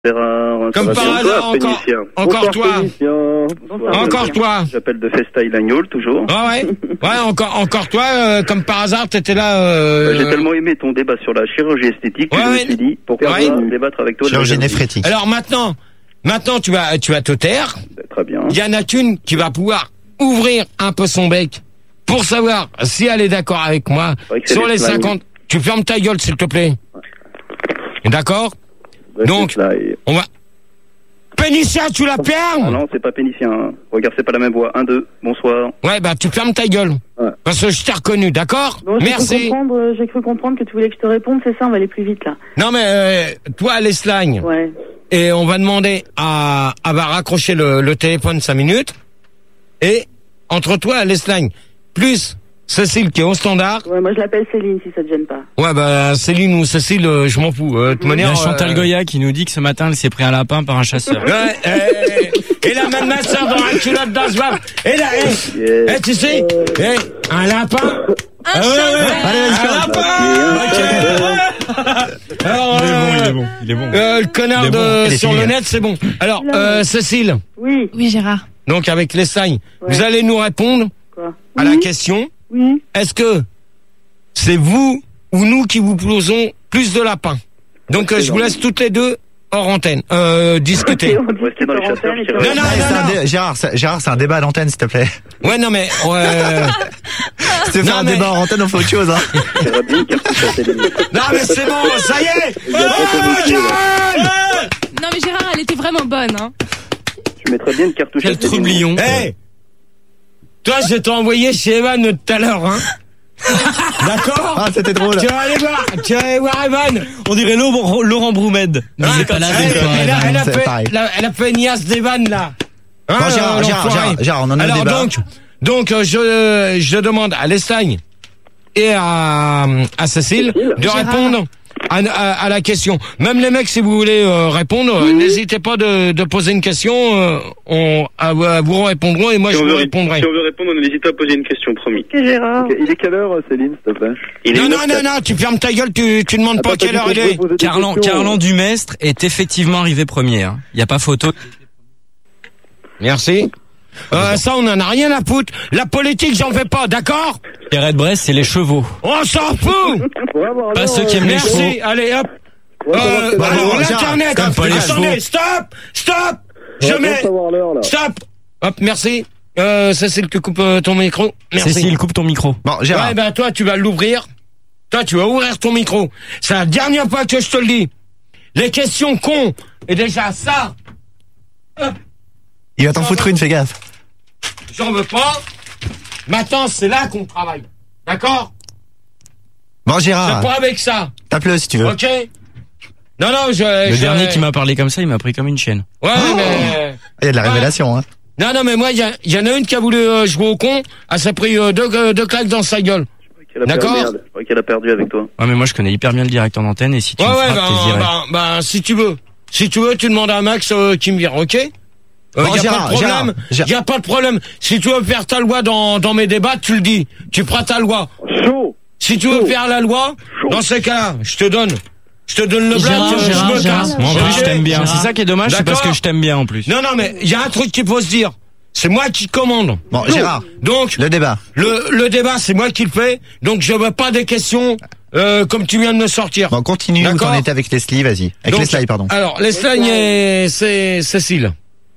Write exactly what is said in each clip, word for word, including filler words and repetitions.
Gérard, comme par hasard, encore, encore toi. Encore toi. J'appelle de Festa Ilagnol, toujours. Ah ouais, ouais, encore, encore toi, euh, comme par hasard, t'étais là. Euh... J'ai tellement aimé ton débat sur la chirurgie esthétique que ouais, je ouais. me suis dit, pourquoi ouais. pas débattre avec toi. Chirurgie néphrétique. Alors maintenant, maintenant tu vas, tu vas te taire. Très bien. Il y en a qu'une qui va pouvoir ouvrir un peu son bec pour savoir si elle est d'accord avec moi sur les cinquante. Tu fermes ta gueule, s'il te plaît. Ouais. D'accord? Donc, et... on va... Pénicien, tu la fermes? Ah non, c'est pas Pénicien. Regarde, c'est pas la même voix. Un, deux, bonsoir. Ouais, bah tu fermes ta gueule. Ouais. Parce que je t'ai reconnu, d'accord? Bon, merci. J'ai cru, comprendre, j'ai cru comprendre que tu voulais que je te réponde, c'est ça, on va aller plus vite là. Non mais, euh, toi, Leslagne. Ouais. Et on va demander à, à va raccrocher le, le téléphone cinq minutes. Et, entre toi, Leslagne, plus Cécile qui est au standard. Ouais, moi je l'appelle Céline si ça te gêne pas. Ouais, bah Céline ou Cécile, euh, je m'en fous. Euh, de toute manière, il y a Chantal euh... Goya qui nous dit que ce matin elle s'est pris un lapin par un chasseur. Ouais, et, et la même ma soeur dans la culotte dans ce bar. Et là, et, yeah. et tu sais, et, un lapin. Un ah, ouais, ouais. Allez, un lapin. Okay. Alors, il est bon, il est bon, il est bon. Euh, le connard de, bon. sur le net, c'est bon. Alors, euh, Cécile. Oui. Oui, Gérard. Donc avec les signes, ouais. vous allez nous répondre Quoi à oui. la question. Oui. Est-ce que c'est vous ou nous qui vous posons plus de lapins? Donc euh, je vous laisse toutes les deux hors antenne euh, discuter. Okay, dans les chasseurs, non, non, non, non, non. Dé- Gérard, c'est, Gérard, c'est un débat d'antenne, s'il te plaît. Ouais, non mais euh... si tu veux faire un mais... débat en antenne, on fait autre chose. Hein. non mais c'est bon, ça y est. Oh, non mais Gérard, elle était vraiment bonne. Hein. Tu mettrais bien une cartouche. Quel trublion. Hey, toi, je t'ai envoyé chez Evan tout à l'heure, hein. D'accord? Ah, c'était drôle. Tu vas aller voir, tu vas aller voir Evan. On dirait Laurent, Laurent Broumed. Ah, pas là, elle, elle, elle, a, elle, a fait, la, elle a fait une niasse d'Evan, là. Hein, bon, Gérard, euh, Gérard, Gérard, Gérard, on en a Alors, un débat. donc, donc, euh, je, je demande à Lestagne et à, à Cécile de Gérard. répondre à, à, à la question. Même les mecs, si vous voulez euh, répondre, mmh. n'hésitez pas de, de poser une question. Euh, on à, à vous répondrons et moi si je vous répondrai. Si on veut répondre, n'hésitez pas à poser une question, promis. Ok, Gérard. Okay, il est quelle heure, Céline, s'il te plaît? Il Non, non, non, non, tu fermes ta gueule, tu, tu demandes pas quelle heure il est. Carlan, Carlan Dumestre est effectivement arrivé premier. Il n'y a pas photo. Merci. Euh, ça, on en a rien à foutre. La politique, j'en fais pas, d'accord? Pierrette Brest, c'est les chevaux. On s'en fout. Pas ceux qui aiment les chevaux. Merci, allez, hop. Euh, bah, alors, l'internet, attendez, stop, stop, je mets, stop, hop, merci. Euh, Cécile, tu coupes euh, ton micro. Merci. Cécile, coupe ton micro. Bon, Gérard. Ouais, ben, toi, tu vas l'ouvrir. Toi, tu vas ouvrir ton micro. C'est la dernière fois que je te le dis. Les questions cons. Et déjà, ça. Hop. Il va t'en foutre une, fais gaffe. J'en veux pas. Maintenant, c'est là qu'on travaille. D'accord? Bon, Gérard. C'est pas avec ça. Tape-le si tu veux. Ok. Non, non, je... Le je, dernier qui m'a parlé comme ça, il m'a pris comme une chienne. Ouais, oh mais... Il y a de la révélation, hein. Non, non, mais moi, il y, y en a une qui a voulu euh, jouer au con. Elle s'est pris euh, deux, euh, deux claques dans sa gueule. D'accord? Je crois qu'elle a perdu avec toi. Ouais, mais moi, je connais hyper bien le directeur d'antenne et si tu ouais, me ouais, frappes, bah, t'es viré. Bah, bah, si tu veux. Si tu veux, tu demandes à Max euh, qui me vire, ok? Il euh, bon, y a Gérard, pas de problème. Il y a pas de problème. Si tu veux faire ta loi dans, dans mes débats, tu le dis. Tu feras ta loi. Chaud. Si tu veux Chaud. faire la loi, Chaud. dans ces cas-là, je te donne. Je te donne le Gérard, blague, Gérard, je me Gérard, casse. Moi, en plus, je t'aime bien. C'est ça qui est dommage, c'est parce que je t'aime bien en plus. Non, non, mais il y a un truc qu'il faut se dire. C'est moi qui commande. Bon, donc, Gérard. Donc, le débat. Le, le débat, c'est moi qui le fais. Donc, je veux pas des questions, euh, comme tu viens de me sortir. Bon, continue où t'en étais avec Leslie, vas-y. Avec donc, Leslie, pardon. Alors, Leslie et c'est Cécile.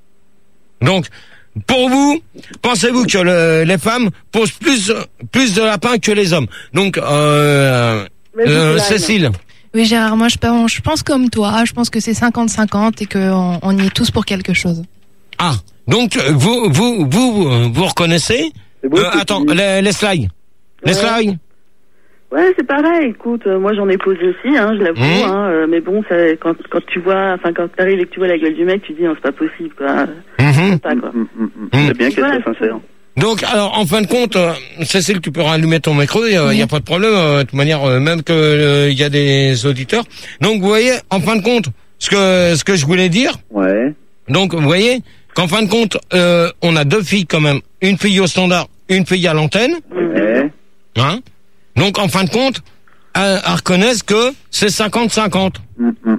Donc, pour vous, pensez-vous que le, les femmes posent plus, plus de lapins que les hommes? Donc, euh, euh Cécile. Oui, Gérard, moi, je pense, je pense comme toi. Je pense que c'est cinquante cinquante et qu'on on y est tous pour quelque chose. Ah. Donc, vous, vous, vous, vous reconnaissez? Beau, euh, attends, les, les slides. Les ouais. slides? Ouais, c'est pareil. Écoute, euh, moi j'en ai posé aussi, hein, je l'avoue. Mmh. Hein, euh, mais bon, ça, quand, quand tu vois, enfin quand t'arrives et que tu vois la gueule du mec, tu dis non, c'est pas possible, quoi. Mmh. Pas, quoi. Mmh. C'est bien qu'elle soit sincère. Donc, alors, en fin de compte, euh, Cécile, tu peux rallumer ton micro, il n'y a, mmh. a pas de problème, euh, de toute manière, euh, même que il euh, y a des auditeurs. Donc, vous voyez, en fin de compte, ce que ce que je voulais dire. Ouais. Donc, vous voyez, qu'en fin de compte, euh, on a deux filles quand même, une fille au standard, une fille à l'antenne. Ouais. Hein? Donc, en fin de compte, elles, elles reconnaissent que c'est cinquante cinquante. Mmh.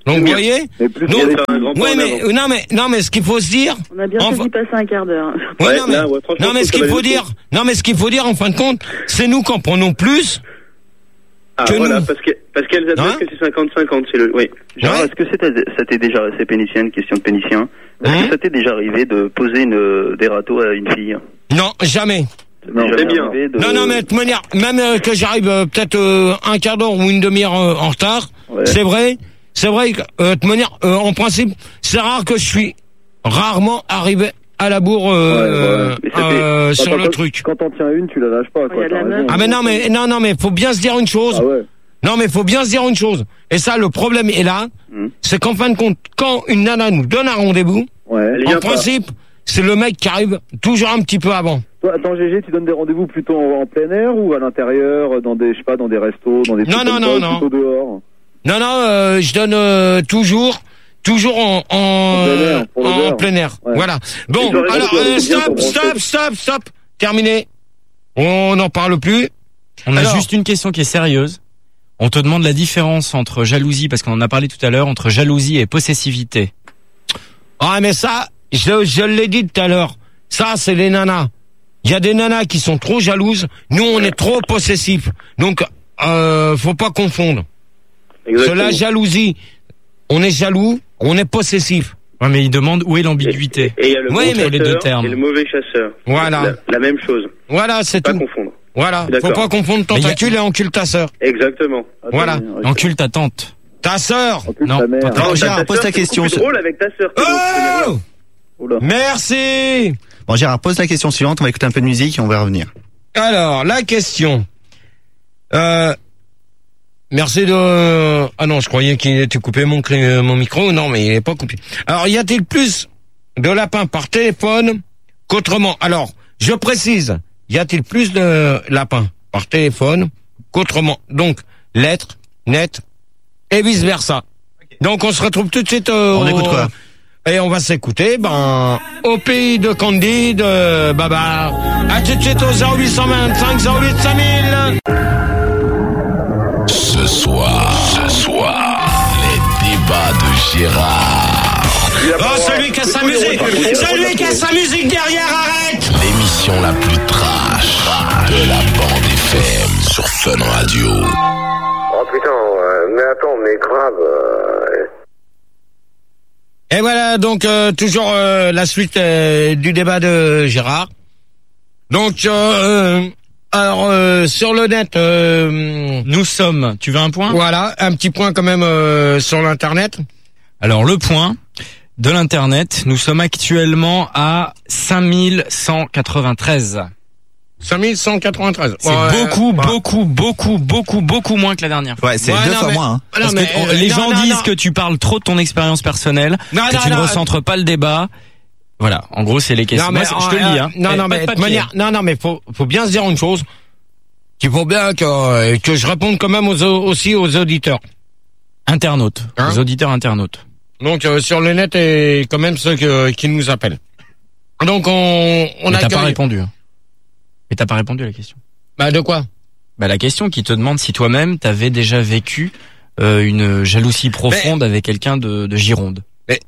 Donc, vous voyez? Donc, ouais, mais, non, mais, non, mais ce qu'il faut se dire. On a bien enfin... fait d'y passer un quart d'heure. Ouais, ouais, non, mais, là, ouais, non, mais ce qu'il faut dire, non, mais ce qu'il faut dire, en fin de compte, c'est nous qu'en prenons plus. Ah, que voilà, nous. parce que, parce qu'elles admettent hein que c'est cinquante cinquante, c'est le, oui. Genre, ouais. Est-ce que c'était, ça t'est déjà, c'est pénicien, une question de pénicien. Est-ce mmh. que ça t'est déjà arrivé de poser une, des râteaux à une fille? Non, jamais. Non, c'est bien. De... Non, non, mais de toute manière, même euh, que j'arrive euh, peut-être euh, un quart d'heure ou une demi-heure euh, en retard, ouais. c'est vrai, c'est vrai que euh, de toute manière, euh, en principe, c'est rare que je suis rarement arrivé à la bourre euh, ouais, ouais. euh, sur bah, le quand, truc. Quand on tient une, tu la lâches pas. Quoi, ah mais non, mais non, non, mais faut bien se dire une chose. Ah ouais. Non, mais faut bien se dire une chose. Et ça, le problème est là, mmh. c'est qu'en fin de compte, quand une nana nous donne un rendez-vous, ouais. en principe, pas. c'est le mec qui arrive toujours un petit peu avant. Toi, attends, G G, tu donnes des rendez-vous plutôt en, en plein air ou à l'intérieur, dans des, je sais pas, dans des restos, dans des non, non, non, non. plutôt dehors? Non, non, euh, je donne euh, toujours, toujours en, en, en plein air. En plein air. Ouais. Voilà. Bon, alors, euh, stop, stop, stop, stop. Terminé. On n'en parle plus. On alors, a juste une question qui est sérieuse. On te demande la différence entre jalousie, parce qu'on en a parlé tout à l'heure, entre jalousie et possessivité. Ah, mais ça, je, je l'ai dit tout à l'heure. Ça, c'est les nanas. Il y a des nanas qui sont trop jalouses. Nous, on est trop possessifs. Donc, euh, faut pas confondre. Exactement. La jalousie, on est jaloux, on est possessif. Ouais, mais il demande où est l'ambiguïté. Et il y a le ouais, bon chasseur les deux termes. et le mauvais chasseur. Voilà. La, la même chose. Voilà, c'est tout. Pas confondre. Voilà. Faut pas confondre tentacule a... et encule ta sœur. Exactement. Voilà. Okay. Encule ta tante. Ta sœur. Non. Ta mère. Non, Gérard, pose ta question. C'est drôle avec ta sœur. Oh! Merci. Bon, Gérard, pose la question suivante. On va écouter un peu de musique et on va revenir. Alors, la question. Euh, merci de... Ah non, je croyais qu'il était coupé mon, mon micro. Non, mais il n'est pas coupé. Alors, y a-t-il plus de lapins par téléphone qu'autrement? Alors, je précise, y a-t-il plus de lapins par téléphone qu'autrement? Donc, lettres, net et vice-versa. Okay. Donc, on se retrouve tout de suite... Euh, on au... écoute quoi? Et on va s'écouter, ben, au pays de Candy, de Babar. À tout de suite au zéro huit cent vingt-cinq zéro huit cinq mille. Ce soir, ce soir, les débats de Gérard. Oh, celui qui a sa musique, celui qui a sa musique derrière, arrête! L'émission la plus trash de la bande F M sur Fun Radio. Oh putain, euh, mais attends, mais grave... Euh... Et voilà, donc euh, toujours euh, la suite euh, du débat de Gérard. Donc, euh, alors euh, sur le net, euh, nous sommes. Tu veux un point? Voilà, un petit point quand même euh, sur l'internet. Alors le point de l'internet, nous sommes actuellement à cinq mille cent quatre-vingt-treize. cinq mille cent quatre-vingt-treize. C'est ouais, beaucoup, ouais. beaucoup, beaucoup, beaucoup, beaucoup moins que la dernière fois. Ouais, c'est ouais, deux non, fois mais, moins. Hein. Parce non, que mais, on, les non, gens non, disent non. que tu parles trop de ton expérience personnelle, non, que non, tu non, ne non, recentres pas le débat. Voilà, en gros, c'est les questions. Non, mais, Moi, je te le dis. Hein. Non, non, mais de manière, non, non, mais faut, faut bien se dire une chose. Qu'il faut bien que que je réponde quand même aux, aussi aux auditeurs. Internautes, hein? Aux auditeurs internautes. Donc euh, sur le net et quand même ceux que, qui nous appellent. Donc on on Mais a. T'as pas répondu. Hein. Mais t'as pas répondu à la question. Bah de quoi? Bah la question qui te demande si toi-même t'avais déjà vécu euh, une jalousie profonde mais, avec quelqu'un de, de Gironde. Mais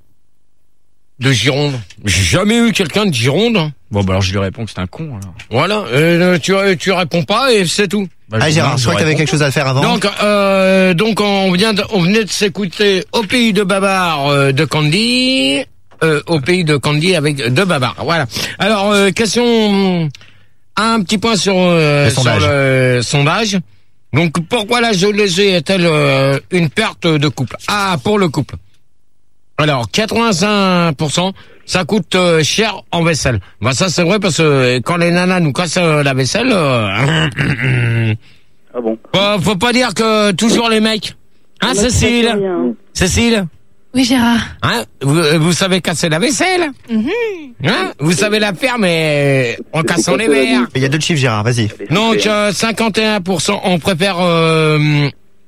de Gironde? J'ai jamais eu quelqu'un de Gironde. Bon bah alors je lui réponds que c'est un con alors. Voilà, euh, tu tu réponds pas et c'est tout. Bah, ah Gérard, je crois que t'avais quelque chose à faire avant. Donc euh, donc on vient de, on venait de s'écouter au pays de Babar euh, de Candy, euh, au pays de Candy avec de Babar. Voilà. Alors euh, question, un petit point sur, euh, le sur sondage. le sondage. Donc pourquoi la jalousie est-elle euh, une perte de couple? Ah, pour le couple. Alors quatre-vingt-cinq pour cent ça coûte euh, cher en vaisselle. Bah ça c'est vrai parce que quand les nanas nous cassent euh, la vaisselle, euh, ah bon. Faut, faut pas dire que toujours les mecs. Hein, Cécile? Cécile? Oui, Gérard. Hein, vous, vous savez casser la vaisselle? Mm-hmm. Hein, vous savez la faire, mais en cassant les verres. Il y a deux chiffres, Gérard, vas-y. Donc, euh, cinquante et un pour cent, on préfère euh,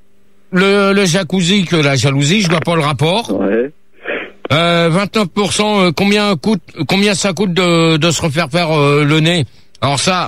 le, le jacuzzi que la jalousie, je vois pas le rapport. Ouais. Euh, vingt-neuf pour cent, euh, combien coûte, combien ça coûte de, de se refaire faire euh, le nez? Alors ça,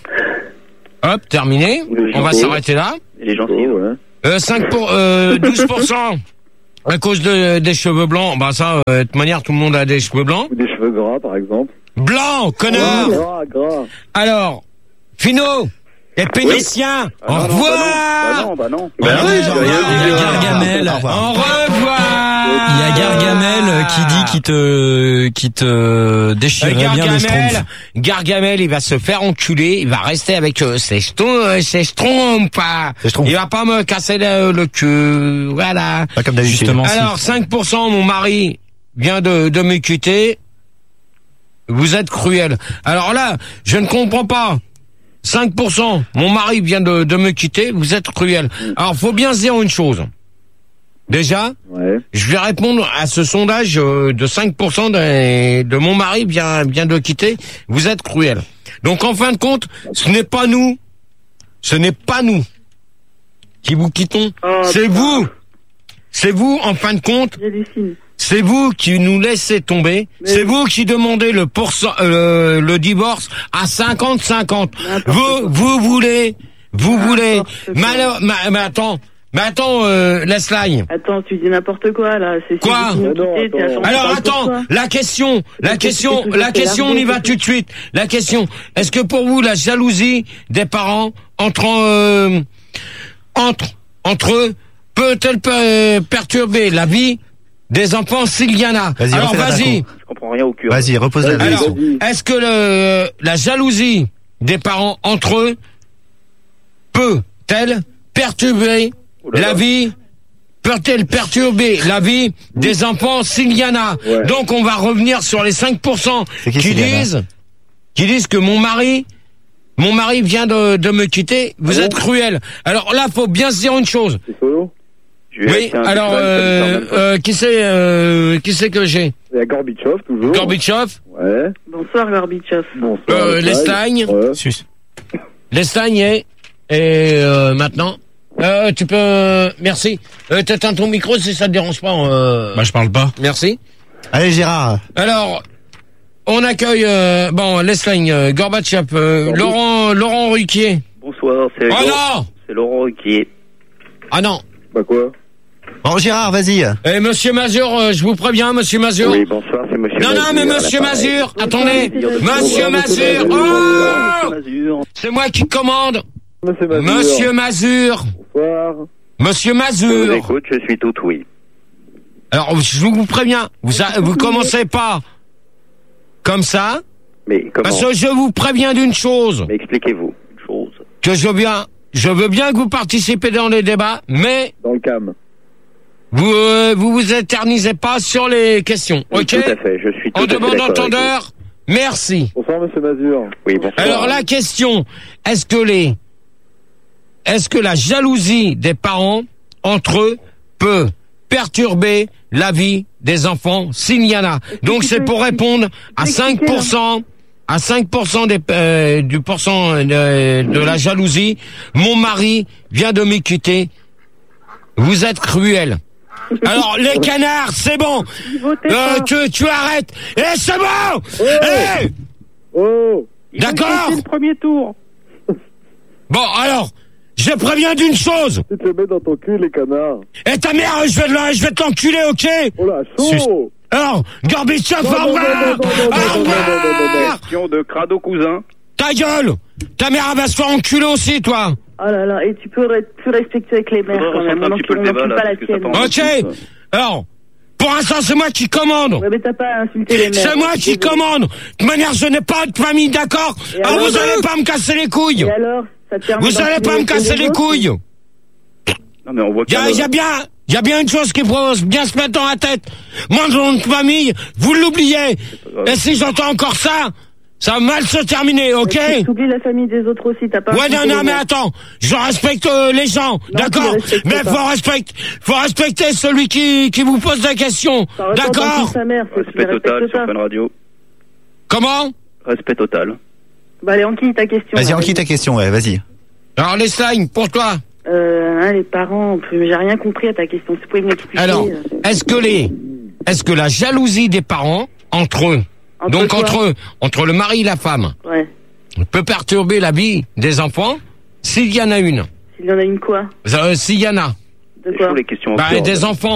hop, terminé. On va s'arrêter là. Et les gencives, ouais. Euh, cinq pour, euh, douze pour cent. À cause de, des cheveux blancs, bah ça, euh, de toute manière, tout le monde a des cheveux blancs. Ou des cheveux gras, par exemple. Blanc, connard. Ouais, gras, gras. Alors, Fino, les péniciens, Ah, au non, non, revoir. Bah non, bah non. Bah Bah oui, oui, il y a Gargamel. Au revoir. Au revoir. Il y a Gargamel qui dit qu'il te, qui te déchirerait bien le Gargamel, schtroumpf. Gargamel, il va se faire enculer, il va rester avec euh, ses schtroumpfs, ses schtroumpfs, pas. Ses schtroumpfs. Il va pas me casser le, le cul, voilà. Pas comme d'habitude. Justement, si. Alors, cinq pour cent, mon mari vient de, de me quitter. Vous êtes cruel. Alors là, je ne comprends pas. cinq pour cent, mon mari vient de, de me quitter, vous êtes cruel. Alors, faut bien se dire une chose. Déjà, Ouais. je vais répondre à ce sondage euh, de cinq pour cent de, de mon mari vient, vient de quitter, vous êtes cruel. Donc, en fin de compte, ce n'est pas nous, ce n'est pas nous qui vous quittons, Oh, c'est putain. vous. C'est vous, en fin de compte, J'hallucine. c'est vous qui nous laissez tomber. Mais- C'est vous qui demandez le pourcent, euh, le divorce à cinquante cinquante. N'importe Vous, quoi. vous voulez, vous voulez. N'importe quoi. Mais, alors- mais- mais attends, mais attends, euh, Leslie. Attends, tu dis n'importe quoi, là. C'est Quoi c'est- c'est- Mais non, c'est- t'es à attends. cent Alors pour cent pour attends, toi. la question, la C'est- question, c'est toujours la fait question, on larguer, y va c'est tout de suite. La question, est-ce que pour vous la jalousie des parents entre euh, entre entre eux peut-elle per- perturber la vie des enfants s'il y en a? Vas-y, Alors refais la vas-y. dacro. Je comprends rien au cul. Vas-y, repose la Vas-y, Alors, question. vas-y. est-ce que le, la jalousie des parents entre eux peut-elle perturber Ouh là là. la vie, peut-elle perturber la vie des enfants s'il y en a? Ouais. Donc on va revenir sur les cinq pour cent C'est qui, qui s'il y en a disent, qui disent que mon mari, mon mari vient de, de me quitter, vous Ah êtes bon cruel. Alors là, faut bien se dire une chose. C'est solo. Je lui ai Oui, acheté un alors, Bitcoin, ça me euh, sert même pas. euh, qui c'est, euh, qui c'est que j'ai? Il y a Gorbichov, toujours. Gorbichov, Ouais. Bonsoir, Gorbichov. Bonsoir. euh, Leslie. l'Estagne, Ouais. Sus. l'Estagne et, et euh, maintenant, euh, tu peux, merci. Euh, t'éteins ton micro si ça te dérange pas. Euh, Bah, je parle pas. merci. Allez, Gérard. Alors, on accueille, euh, bon, l'Espagne, euh, Gorbatchev, euh, Gorbi. Laurent, Laurent Ruquier. Bonsoir, c'est Oh Laurent- non! c'est Laurent qui est. Ah non. Bah quoi? Bon, Gérard, vas-y. Eh, monsieur Mazur, euh, je vous préviens, monsieur Mazur. Oui, bonsoir, c'est monsieur non, non, Mazur mais à monsieur l'appareil. Mazur, attendez. Bonsoir, Monsieur Mazur, Bonsoir, oh! monsieur Mazur. C'est moi qui commande. Monsieur Mazur. Monsieur Mazur. Bonsoir. Monsieur Je vous Mazur. écoute, je suis tout oui. Alors, je vous préviens, vous, a- vous commencez pas comme ça, Mais comment? parce que je vous préviens d'une chose, Mais expliquez-vous une chose. que je viens, je veux bien que vous participez dans les débats, mais Dans le cam. vous euh, vous vous éternisez pas sur les questions, Oui, ok? tout à fait, je suis tout En à fait demandant d'accord avec entendeur, merci. Bonsoir, monsieur Mazur. vous. Oui, bonsoir. Alors la question, est-ce que les, est-ce que la jalousie des parents entre eux peut perturber la vie des enfants s'il y en a? Donc c'est pour répondre à cinq pour cent, à cinq pour cent des, euh, du pourcent de, de la jalousie. Mon mari vient de me quitter. Vous êtes cruel. Alors les canards, c'est bon. Votez Euh, pas. tu, tu arrêtes. Eh, c'est bon. Eh, Oh! d'accord. C'est le premier tour. Bon, alors, je préviens d'une chose. Tu te le mets dans ton cul, les canards. Et ta mère, je vais, le- je vais te l'enculer, ok? Oh là, chaud! Alors, Gorbatchev, Non, au non, revoir. non, non, non, non, Au non, non, non, non, non, revoir. Question de crado cousin. Ta gueule. Ta mère, elle va se faire enculer aussi, toi. Oh là là, et tu peux être plus respectueux avec les mères Faudrait quand même. recentrer un On petit peu le n'encule débat, là, pas la parce que ça tienne. part en- Ok. Alors, pour l'instant, c'est moi qui commande. Ouais, mais t'as pas à insulter les mères. C'est moi Je qui suis désolée. commande. De toute manière, je n'ai pas de famille, d'accord? Et Alors, alors vous allez pas me casser les couilles. Et alors, ça te permet Vous allez d'enculer pas me casser les autres couilles. Non, mais on voit Il y a, qu'il y a bien, il y a bien une chose qui pourrait bien se mettre dans la tête. Moi, dans notre famille, vous l'oubliez. Et si j'entends encore ça, ça va mal se terminer, ok? Tu oublies la famille des autres aussi, t'as pas Ouais, non, insulté non, les mais mères. attends, je respecte euh, les gens, d'accord? tu les respectes Mais pas. faut respecter, faut respecter celui qui, qui vous pose la question, T'aurais pas d'accord? entendu sa mère, c'est que tu Respect les total respectes sur pas. Fun Radio. Comment? Respect total. Bah allez, Anki, ta question. Vas-y, là, Anki, ta question, ouais, vas-y. Alors, les slimes, pour toi. Euh, hein, les parents, j'ai rien compris à ta question. Tu pouvais m'expliquer. Alors, euh, est-ce que les, est-ce que la jalousie des parents, entre eux, Entre donc quoi entre eux, entre le mari et la femme, Ouais. peut perturber la vie des enfants s'il y en a une? S'il y en a une quoi? Euh, s'il y en a. De C'est quoi? chaud les questions. Bah, encore. des enfants.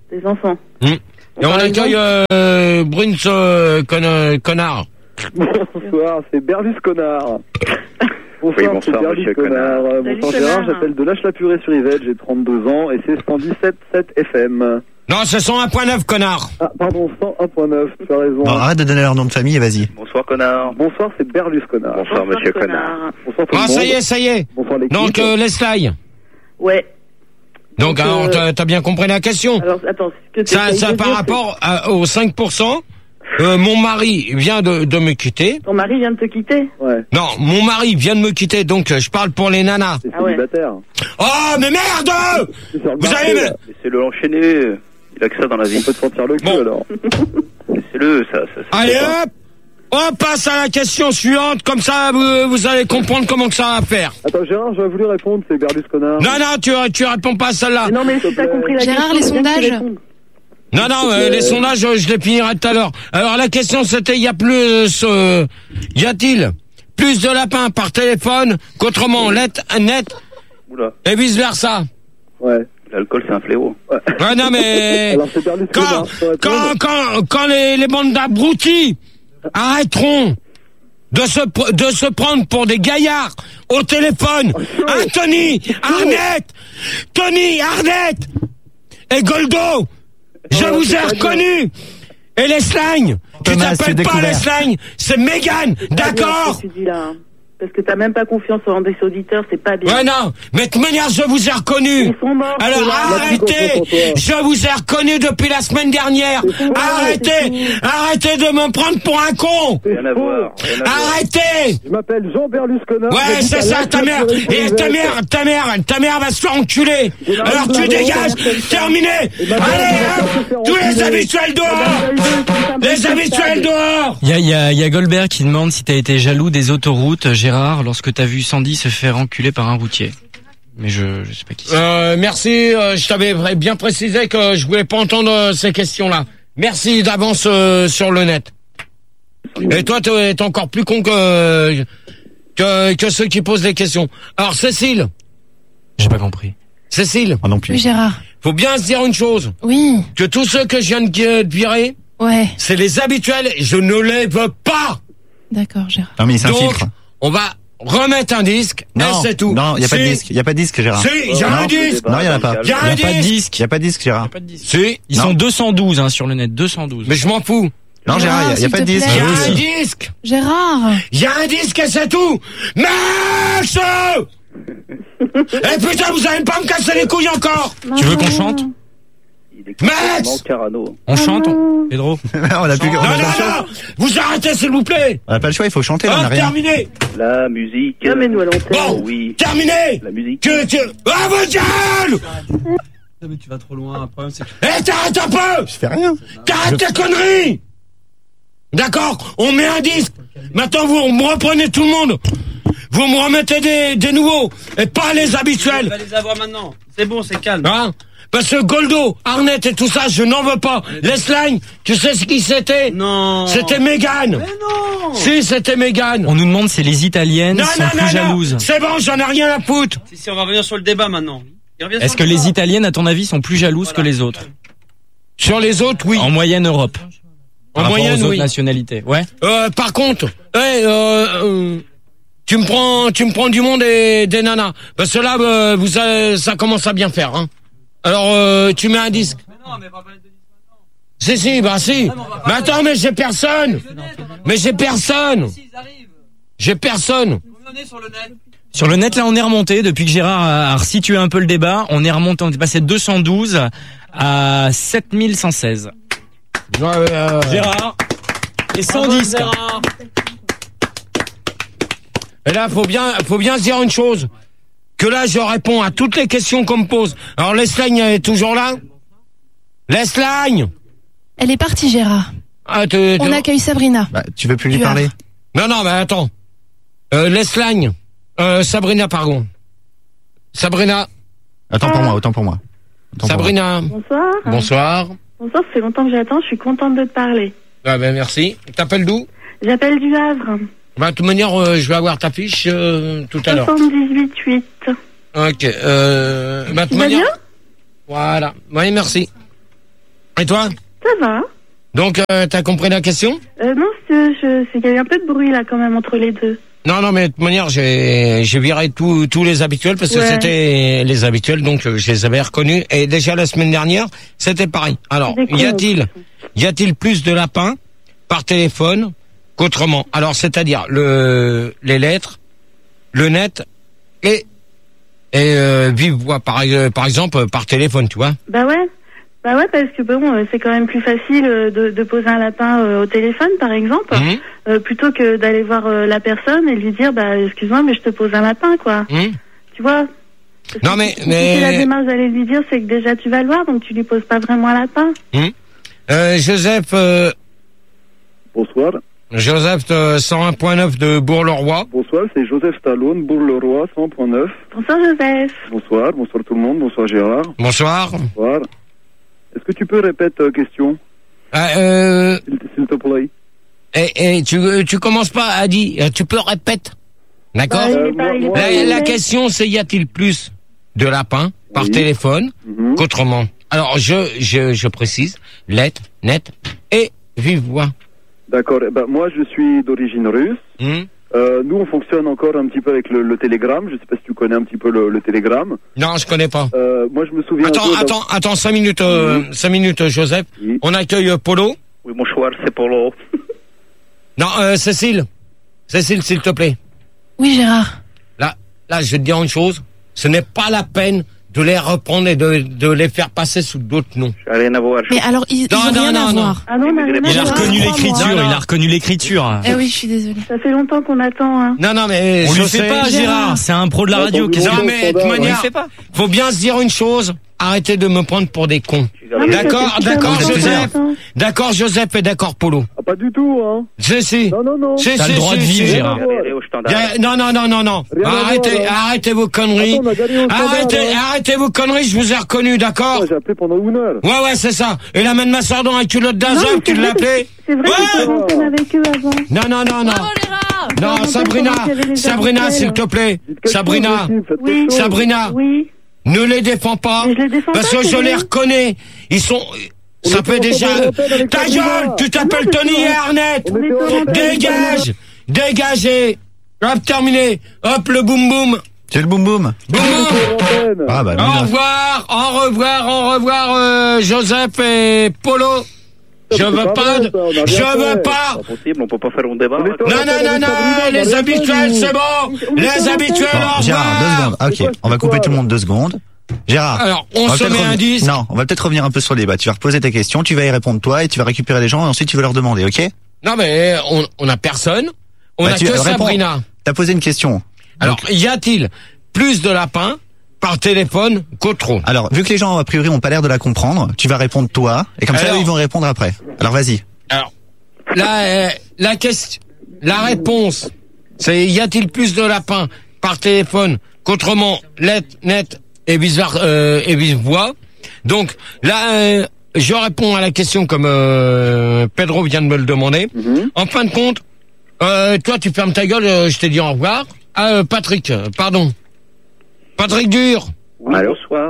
Des enfants. Mmh. Et on accueille euh, Bruns euh, con, Connard. Bonsoir, c'est Berlus Connard. Bonsoir, Oui, bonsoir, c'est Berlus monsieur Connard. Connard. Euh, Bonsoir Salut, Gérard, Connard. j'appelle de Lâche-la-Purée sur Yvette, j'ai trente-deux ans et c'est cent dix-sept virgule sept F M. Non, c'est cent un virgule neuf, connard. Ah, pardon, cent un virgule neuf, tu as raison. Bon, arrête de donner leur nom de famille et vas-y. Bonsoir, connard. Bonsoir, c'est Berlus Connard. Bonsoir, monsieur Connard. Bonsoir tout le Ah, monde. ça y est, ça y est. Bonsoir l'équipe. Donc, euh, Leslie. Ouais. Donc, Donc, alors, euh, t'as, t'as bien compris la question. Alors, attends, ce que tu Ça, ça par rapport à- aux cinq pour cent. Euh, mon mari vient de, de me quitter. Ton mari vient de te quitter? Ouais, Non, mon mari vient de me quitter, donc euh, je parle pour les nanas. c'est Ah ouais. célibataire. Oh, mais merde! C'est sur le Vous marché, avez... là. Laissez-le l'enchaîner. Il a que ça dans la On vie. peut te sentir le cul Bon. alors. Laissez-le, ça. ça, ça Allez c'est pas- hop! On passe à la question suivante, comme ça vous, vous allez comprendre comment que ça va faire. Attends Gérard, j'aurais voulu répondre, c'est Berlus Connard. Non, non, tu, tu réponds pas à celle-là. Mais non, mais si t'as compris la Gérard, question, les bien que tu sondages. répondes. Non, non, euh, les sondages, euh, je les finirai tout à l'heure. Alors la question c'était, y a plus, euh, y a-t-il plus de lapins par téléphone qu'autrement net, net Oula, et vice versa? Ouais. l'alcool c'est un fléau. Ouais, non mais Alors c'est Berlus quand, Connard. je peux quand, répondre quand, quand les, les bandes d'abrutis arrêteront de se, pr- de se prendre pour des gaillards au téléphone, hein, Tony, Arnett, Tony, Arnett et Goldo, je Oh, vous c'est ai pas reconnu. Et les slangs, tu Thomas, t'appelles c'est pas découvert. les slangs, c'est Mégane, C'est pas bien d'accord? ce que tu dis là. Parce que t'as même pas confiance en des auditeurs, c'est pas bien. Ouais, non, mais de toute manière, je vous ai reconnu. Ils sont morts. Alors ceux-là. arrêtez, confiance en toi. je vous ai reconnu depuis la semaine dernière. C'est tout, Arrêtez, c'est arrêtez de me prendre pour un con. C'est Rien à faux. voir. Rien à voir. Arrêtez. Je m'appelle Jean Berlus Connard. Ouais, j'habite c'est à ça, ta mère. Lâche-la-Purée sur Et ta Yvette. mère, ta mère, ta mère va se faire enculer. Alors tu dégages, terminé. Allez, hop, tous les habituels dehors. Les habituels dehors. Il y a, il y, a, il y a Goldberg qui demande si t'as été jaloux des autoroutes, Gérard, lorsque t'as vu Sandy se faire enculer par un routier. Mais je, je sais pas qui c'est. Euh, merci, euh, je t'avais bien précisé que je voulais pas entendre euh, ces questions-là. Merci d'avance euh, sur le net. Et toi, t'es t'es encore plus con que, que que ceux qui posent des questions. Alors, Cécile, J'ai pas compris. Cécile, Moi non plus. Oui, Gérard. faut bien se dire une chose, Oui. que tous ceux que je viens de de virer, Ouais. c'est les habituels, je ne les veux pas. D'accord, Gérard. Non mais il Donc, s'infiltre. on va remettre un disque, Non, et c'est tout. non, il y a pas de Si, disque, il y a pas de disque Gérard. Si, il y a Non, un disque. Non, il y en a pas. Il y a Il un y a pas de disque. disque. Il y a pas de disque Gérard. Si, Ils Non. sont deux cent douze hein, sur le net, deux cent douze. mais je m'en fous. Non Gérard, il y a- il y, a s'il pas de te disque. plaît. Il y a Ah, un oui. disque. Gérard. Il y a un disque et c'est tout. Max. Eh putain, vous allez pas me casser les couilles encore. Tu veux qu'on chante? Il est Max complètement Carano. On chante, on- Pedro? on a plus, on Non, a non, pas le choix. non. Vous arrêtez, s'il vous plaît. On a pas le choix, il faut chanter, là, on a Hop, rien. terminé. La musique. Non, mais nous, à l'antenne. Bon, Oui. terminé. La musique. Que tu... Ah, vos gueules. Mais tu vas trop loin, le problème c'est que... Eh, t'arrêtes un peu. Je fais rien. T'arrêtes tes conneries. D'accord, on met un disque. Maintenant, vous me reprenez tout le monde. Vous me remettez des, des nouveaux. Et pas les habituels. les avoir maintenant. C'est bon, c'est calme. Hein? Parce que Goldo, Arnett et tout ça, je n'en veux pas. Les slangs, tu sais ce qui c'était? Non. C'était Mégane. Mais non. Si, c'était Mégane. On nous demande si les Italiennes Non, sont non, plus non, jalouses. non. C'est bon, j'en ai rien à foutre. Si, si, on va revenir sur le débat maintenant. Il revient Est-ce sur que le les débat. Italiennes, à ton avis, sont plus jalouses Voilà. que les autres? Sur les autres, oui. En moyenne Europe. En Par rapport moyenne, aux autres oui. nationalités. Ouais. Euh, par contre, hey, euh, euh, tu me prends, tu me prends du monde et des nanas. Parce que là, euh, vous savez, ça commence à bien faire, hein. Alors, euh, tu mets un disque. Mais non, mais on va parler de disque maintenant. Si, si, bah si. Mais attends, mais j'ai personne. Mais j'ai personne. Si, ils arrivent. J'ai personne. Combien on est sur le net? Sur le net, là, on est remonté. Depuis que Gérard a, a resitué un peu le débat, on est remonté. On est passé de deux cent douze à sept mille cent seize. Ouais, euh, Gérard. Et cent Bravo, dix. Gérard. Et là, faut bien, faut bien se dire une chose. Que là, je réponds à toutes les questions qu'on me pose. Alors, Leslagne est toujours là? Leslagne! Elle est partie, Gérard. Ah, te- te- On accueille Sabrina. Bah, tu veux plus lui Tu as- parler? Non, non, mais attends. Euh, Leslagne. Euh, Sabrina, pardon. Sabrina. Attends pour moi, autant pour moi. Autant pour Sabrina. Bonsoir. Bonsoir. Bonsoir, ça fait longtemps que j'attends, je suis contente de te parler. Ah ben merci. T'appelles d'où? J'appelle du Havre. Bah, de toute manière, euh, je vais avoir ta fiche euh, tout à l'heure. soixante-dix-huit huit. Ok. Euh, bah, de toute Tu vas manière. bien? Voilà. Oui, merci. Et toi? Ça va. Donc, euh, t'as compris la question? Euh, non, c'est je- c'est qu'il y a eu un peu de bruit là quand même entre les deux. Non, non, mais de toute manière, j'ai j'ai viré tous tous les habituels parce que Ouais. c'était les habituels, donc euh, je les avais reconnus. Et déjà la semaine dernière, c'était pareil. Alors, Des cons, y a-t-il y a-t-il plus de lapins par téléphone qu'autrement? Alors, c'est-à-dire le les lettres, le net et et euh, vive voix par euh, par exemple par téléphone, tu vois? Bah ouais. Bah ouais, parce que bon, euh, c'est quand même plus facile euh, de, de poser un lapin euh, au téléphone, par exemple, Mhm. euh, plutôt que d'aller voir euh, la personne et lui dire, bah excuse-moi, mais je te pose un lapin, quoi. Hum Tu vois? Parce Non, que mais- si- si mais- c'est la démarche d'aller lui dire, c'est que déjà tu vas le voir, donc tu lui poses pas vraiment un lapin. Hum Euh, Joseph, euh, Bonsoir. Joseph euh, cent un point neuf de Bourg-le-Roi. Bonsoir, c'est Joseph Stallone, Bourg-le-Roi, cent point neuf. Bonsoir Joseph. Bonsoir, bonsoir tout le monde, bonsoir Gérard. Bonsoir. Bonsoir. Est-ce que tu peux répéter euh, question, Ah, euh, s'il s'il te plaît? et, et tu euh, tu commences pas à dire, euh, tu peux répéter, d'accord? Bah, il Euh, est pas- moi- il est moi- pas La, la honnête. question c'est y a-t-il plus de lapins par Oui. téléphone Mhm. qu'autrement? Alors je je je précise, lettre, net et vive voix. D'accord, eh ben, moi je suis d'origine russe. Hum Euh, nous on fonctionne encore un petit peu avec le, le télégramme, je sais pas si tu connais un petit peu le, le télégramme. Non, je connais pas. Euh, moi je me souviens... Attends, un peu d'un- attends, attends, cinq minutes, euh, cinq minutes, euh, Joseph. Oui. On accueille euh, Polo. Oui, bonsoir, c'est Polo. Non, euh, Cécile. Cécile, s'il te plaît. Oui, Gérard. Là, là, je vais te dire une chose. Ce n'est pas la peine de les reprendre et de, de les faire passer sous d'autres noms. J'ai rien à voir. Mais alors, ils, ils Non, ont non, rien non, à non. voir. Ah non, on a rien à Il a voir. reconnu Crois-moi. l'écriture, Non, non. il a reconnu l'écriture. Eh oui, je suis désolée. Ça fait longtemps qu'on attend, hein. Non, non, mais On je lui fait sais. pas, Gérard, c'est un pro de la radio. Qu'est-ce Non, que- mais de toute On lui manière, fait pas. faut bien se dire une chose. Arrêtez de me prendre pour des cons. Non, mais ça D'accord, fait super d'accord, longtemps qu'on Joseph. attend. D'accord, Joseph et d'accord, Polo. Ah, pas du tout, hein. Si, si. Non, non, non. Si, T'as si, le droit si, de si. vivre, Gérard. Allez, au standard. Y a- Non, non, non, non, non. Rien à Arrêtez, voir, hein. arrêtez vos conneries. Attends, on a gagné au standard, Arrêtez, hein. arrêtez vos conneries, je vous ai reconnu, d'accord? Ah, j'ai appelé pendant une heure. Ouais, ouais, c'est ça. Et là, même ma soeur dans un culotte d'un Non, mais homme, tu c'est vrai l'as appelé? C'est vrai que tu rencontres avec eux avant. Non, non, non, non. Gérard. Non, J'entends Sabrina, comment il y avait les Sabrina, habituels. s'il te plaît. Dites quelque Sabrina, chose aussi, faites Oui. quelque chose. Sabrina, Oui. ne les défends pas. Mais je les défends Parce pas, que c'est je les vrai. reconnais. Ils sont, On ça était fait en déjà, antenne avec ta Sabrina. gueule, tu t'appelles Ah non, Tony c'est et vrai. Arnett. On était en antenne avec Dégage, dégagez. Hop, terminé. Hop, le boum boum. C'est le boum boum. Boum boum. Sabrina. Ah bah Au non. revoir, au revoir, au revoir, euh, Joseph et Polo. Je C'est veux pas pas, vrai, de- ça, on a rien je fait. veux pas. Pas possible, on peut pas faire un débat. On est en Non, non, antenne non, avec non, Sabrina, on a les rien habituels, fait, c'est nous. bon. On est Les en habituels, antenne. au Bon, Gérard, deux revoir. secondes. C'est Ok, quoi, on va c'est couper quoi, tout le là monde deux secondes. Gérard. Alors, on va se peut-être met un revenir- dix. Non, on va peut-être revenir un peu sur le débat. Tu vas reposer tes questions, tu vas y répondre toi et tu vas récupérer les gens et ensuite tu vas leur demander, ok? Non, mais on, on a personne. On Bah, a tu- que réponds. Sabrina. T'as posé une question. Alors, y a-t-il plus de lapins par téléphone qu'autre? Alors, vu que les gens a priori ont pas l'air de la comprendre, tu vas répondre toi et comme ça Alors eux, ils vont répondre après. Alors vas-y. Alors, la, euh, la question, la réponse, c'est y a-t-il plus de lapins par téléphone qu'autrement, lettre, net et vice euh, et vice voix. Donc là, euh, je réponds à la question comme euh, Pedro vient de me le demander. Mhm. En fin de compte, euh, toi tu fermes ta gueule, euh, je t'ai dit au revoir. Ah, euh, Patrick, euh, pardon. Patrick Dur. Oui, bonsoir.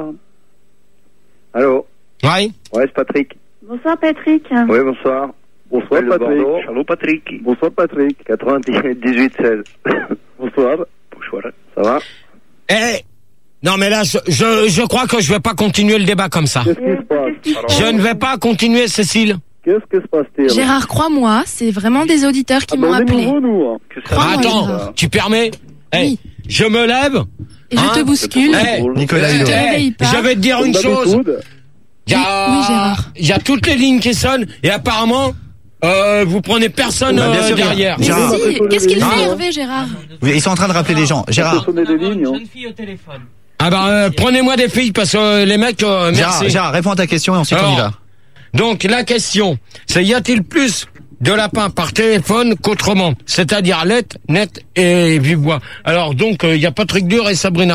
Allô. Ouais. Ouais, c'est Patrick. Bonsoir Patrick. Oui, bonsoir. Bonsoir, Appelle de Patrick. Bordeaux. Allô, Patrick. Bonsoir, Patrick. quatre-vingt-dix-huit seize. Bonsoir. Bonsoir. Ça va? Eh, non mais là, je, je, je crois que je vais pas continuer le débat comme ça. Qu'est-ce qui se passe? Je ne vais pas continuer, Cécile. Qu'est-ce que se passe-t-il? Gérard, crois-moi, c'est vraiment des auditeurs qui Ah, ben, m'ont on est appelé. nouveaux, nous, hein. Que ça Crois-moi, Attends, Gérard. tu permets? Eh, Oui. je me lève. Et je Hein te bouscule. Eh, Nicolas eh, Hulot. te eh, réveille pas. je vais te dire Comme une chose. d'habitude. Il y a, Oui, Gérard. il y a toutes les lignes qui sonnent et apparemment, euh, vous prenez personne Bah, bien euh, sûr, derrière. Mais Gérard. si, qu'est-ce qu'il Ah. fait Hervé, Gérard? Oui, ils sont en train de rappeler les gens. On Gérard. peut sonner des lignes, hein. Jeune fille au téléphone. Ah bah, euh, prenez-moi des filles parce que euh, les mecs, euh, Gérard, merci. Gérard, réponds à ta question et ensuite on y Alors, va. Donc la question, c'est y a-t-il plus de lapins par téléphone qu'autrement, c'est-à-dire lettre, net et vive voix. Alors donc il y a Patrick Dur et Sabrina.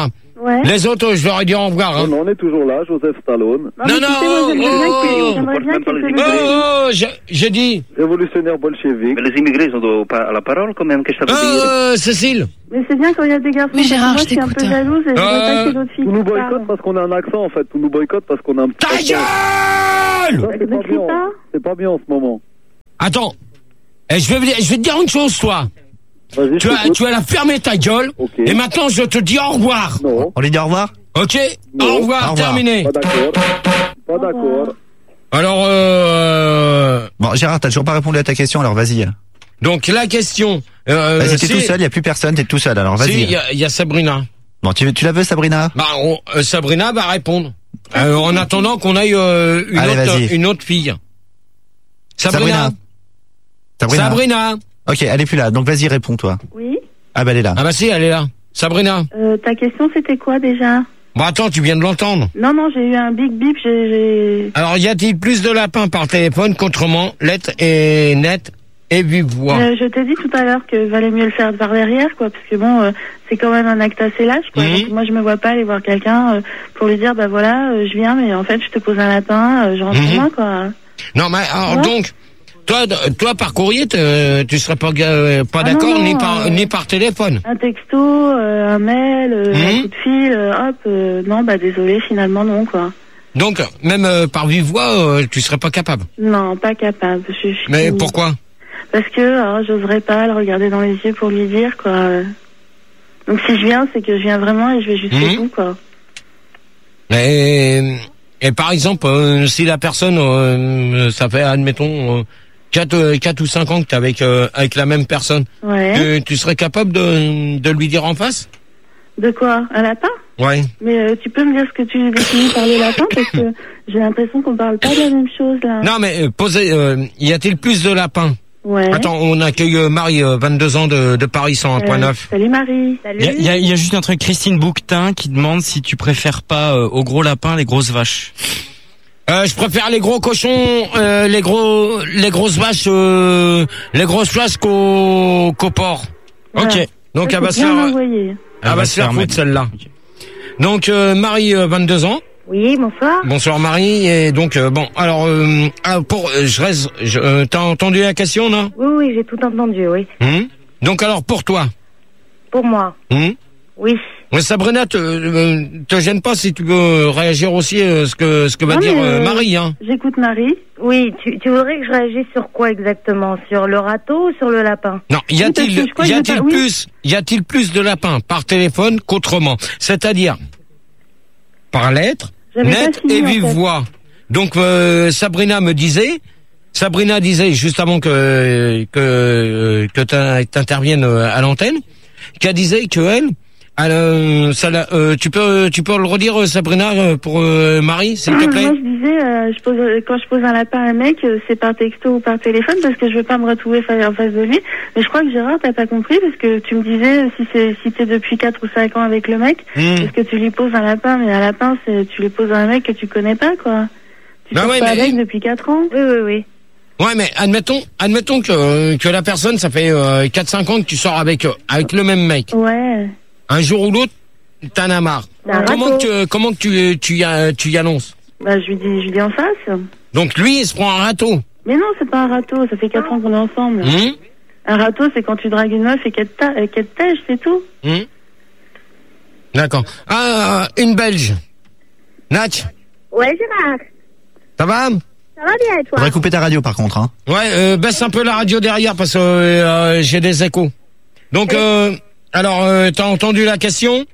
Ouais. Les autres, je leur ai dit au revoir. Hein. Non, non, on est toujours là, Joseph Stallone. Non, mais non, tu sais, moi, j'aimerais bien que- j'aimerais bien que les tu Oh, immigrés. oh, j'ai- j'ai dit. Révolutionnaire bolchevique. Mais les immigrés, ils ont pas à la parole quand même. Qu'est-ce que ça veut dire? Euh, Cécile. Mais c'est bien quand il y a des garçons. Oui, Gérard, parce que moi, je je suis un peu t'écoute. jalouse et je voudrais Euh, pas qu'il y ait d'autres filles Tout nous qui parlent. boycotte parce qu'on a un accent en fait. Tout nous boycotte parce qu'on a un petit Ta accent. gueule! Ça, c'est Ne pas crie bien. pas. C'est pas bien en ce moment. Attends. Eh, je, vais, je vais te dire une chose, toi. Vas-y, Tu je as, t'écoute. tu as la fermer ta gueule. Ok. Et maintenant, je te dis au revoir. Non, On lui dit au revoir? Ok? Non. Au revoir, Au revoir. terminé. pas d'accord. Pas d'accord. Alors, euh... Bon, Gérard, t'as toujours pas répondu à ta question, alors vas-y. Donc, la question... Euh, Vas-y, t'es si- tout seul, il y a plus personne, t'es tout seul, alors si, vas-y. il y, a- il y a Sabrina. Bon, tu, tu la veux, Sabrina? Bah, on- euh, Sabrina va répondre. Euh, en attendant qu'on aille euh, une, Allez, autre, vas-y. une autre fille. Sabrina. Sabrina. Sabrina. Ok, elle est plus là, donc vas-y, réponds-toi. Oui. Ah bah elle est là. Ah bah si, elle est là. Sabrina. Euh, ta question, c'était quoi déjà? Bon, attends, tu viens de l'entendre. Non, non, j'ai eu un big bip. J'ai. j'ai- Alors, y a-t-il plus de lapins par téléphone qu'autrement, lettre et net et vive voix? Euh, je t'ai dit tout à l'heure que valait mieux le faire par derrière, quoi, parce que bon, euh, c'est quand même un acte assez lâche, quoi. Mhm. Donc moi, je me vois pas aller voir quelqu'un euh, pour lui dire, bah voilà, euh, je viens, mais en fait, je te pose un lapin, euh, je rentre Mhm. chez moi, quoi. Non, mais alors Ouais. donc, toi, d- toi par courrier, te- tu serais pas, euh, pas Ah d'accord non, ni non, par euh, ni par téléphone. Un texto, euh, un mail, euh, Mhm. un coup de fil, euh, hop, euh, non, bah désolé, finalement non, quoi. Donc, même euh, par vive voix, euh, tu serais pas capable. Non, pas capable. Je, je- Mais pourquoi? Parce que alors, j'oserais pas le regarder dans les yeux pour lui dire, quoi. Donc si je viens, c'est que je viens vraiment et je vais jusqu'au Mhm. bout, quoi. Et, et par exemple, euh, si la personne, euh, ça fait, admettons, euh, quatre, quatre ou cinq ans que t'es avec euh, avec la même personne, Ouais. tu, tu serais capable de de lui dire en face? De quoi? Un lapin? Ouais. Mais euh, tu peux me dire ce que tu définis par le lapin parce que j'ai l'impression qu'on parle pas de la même chose là. Non, mais euh, posez, euh, y a-t-il plus de lapins? Ouais. Attends, on accueille euh, Marie, euh, vingt-deux ans de, de Paris cent un point neuf. Salut Marie. Il y a, il y a- il y a juste un truc, Christine Bouquetin qui demande si tu préfères pas euh, aux gros lapins les grosses vaches. Euh, je préfère les gros cochons, euh, les gros, les grosses vaches, euh, les grosses vaches qu'au qu'au porc. Voilà. Ok. Donc Ça, elle va faut se bien faire, m'envoyer. elle va se faire foutre celle-là. Donc euh, Marie, euh, vingt-deux ans. Oui, bonsoir. Bonsoir Marie. Et donc euh, bon, alors euh, ah, pour, euh, je reste. je- euh, T'as entendu la question, non? Oui, oui, j'ai tout entendu, oui. Hum Donc alors pour toi. Pour moi, Hum oui. Ouais, Sabrina, te, euh, te gêne pas si tu veux réagir aussi euh, ce que ce que va Non, dire mais, euh, euh, Marie, hein. J'écoute Marie. Oui, tu, tu voudrais que je réagisse sur quoi exactement? Sur le râteau ou sur le lapin? Non, y Oui, parce a-t-il que je crois y que a-t-il j'ai pas- oui. plus y a-t-il plus de lapins par téléphone qu'autrement? C'est-à-dire par lettre, J'avais net pas fini, et en vive fait. voix. Donc euh, Sabrina me disait, Sabrina disait juste avant que que que t'in- t'interviennes à l'antenne, qu'elle disait que elle, elle, euh, ça la- euh, tu peux tu peux le redire Sabrina euh, pour euh, Marie, s'il te plaît. Moi, je disais, euh, je pose, euh, quand je pose un lapin à un mec, euh, c'est par texto ou par téléphone parce que je veux pas me retrouver fa- en face de lui. Mais je crois que Gérard, t'as pas compris parce que tu me disais, euh, si c'est, si t'es depuis quatre ou cinq ans avec le mec, Hmm. est-ce que tu lui poses un lapin? Mais un lapin, c'est, tu lui poses à un mec que tu connais pas, quoi. Tu Bah sors ouais, pas mais- avec depuis quatre ans. Oui, oui, oui. Ouais, mais admettons, admettons que que la personne, ça fait euh, quatre cinq ans que tu sors avec euh, avec le même mec. Ouais. Un jour ou l'autre, t'en as marre. C'est un Comment râteau. que tu, comment que tu tu y a- tu y annonces? Bah, je lui dis, je lui dis en face. Donc lui, il se prend un râteau. Mais non, c'est pas un râteau, ça fait quatre ans qu'on est ensemble. Hum Un râteau, c'est quand tu dragues une meuf et qu'elle te ta- et qu'elle te tèche, c'est tout. Hum D'accord. Ah, une Belge. Natch, Ouais, Gérard. ça va? Ça va bien, et toi? Faudrait couper ta radio par contre, hein. Ouais, euh, baisse un peu la radio derrière parce que euh, j'ai des échos. Donc, euh, alors, euh, t'as entendu la question?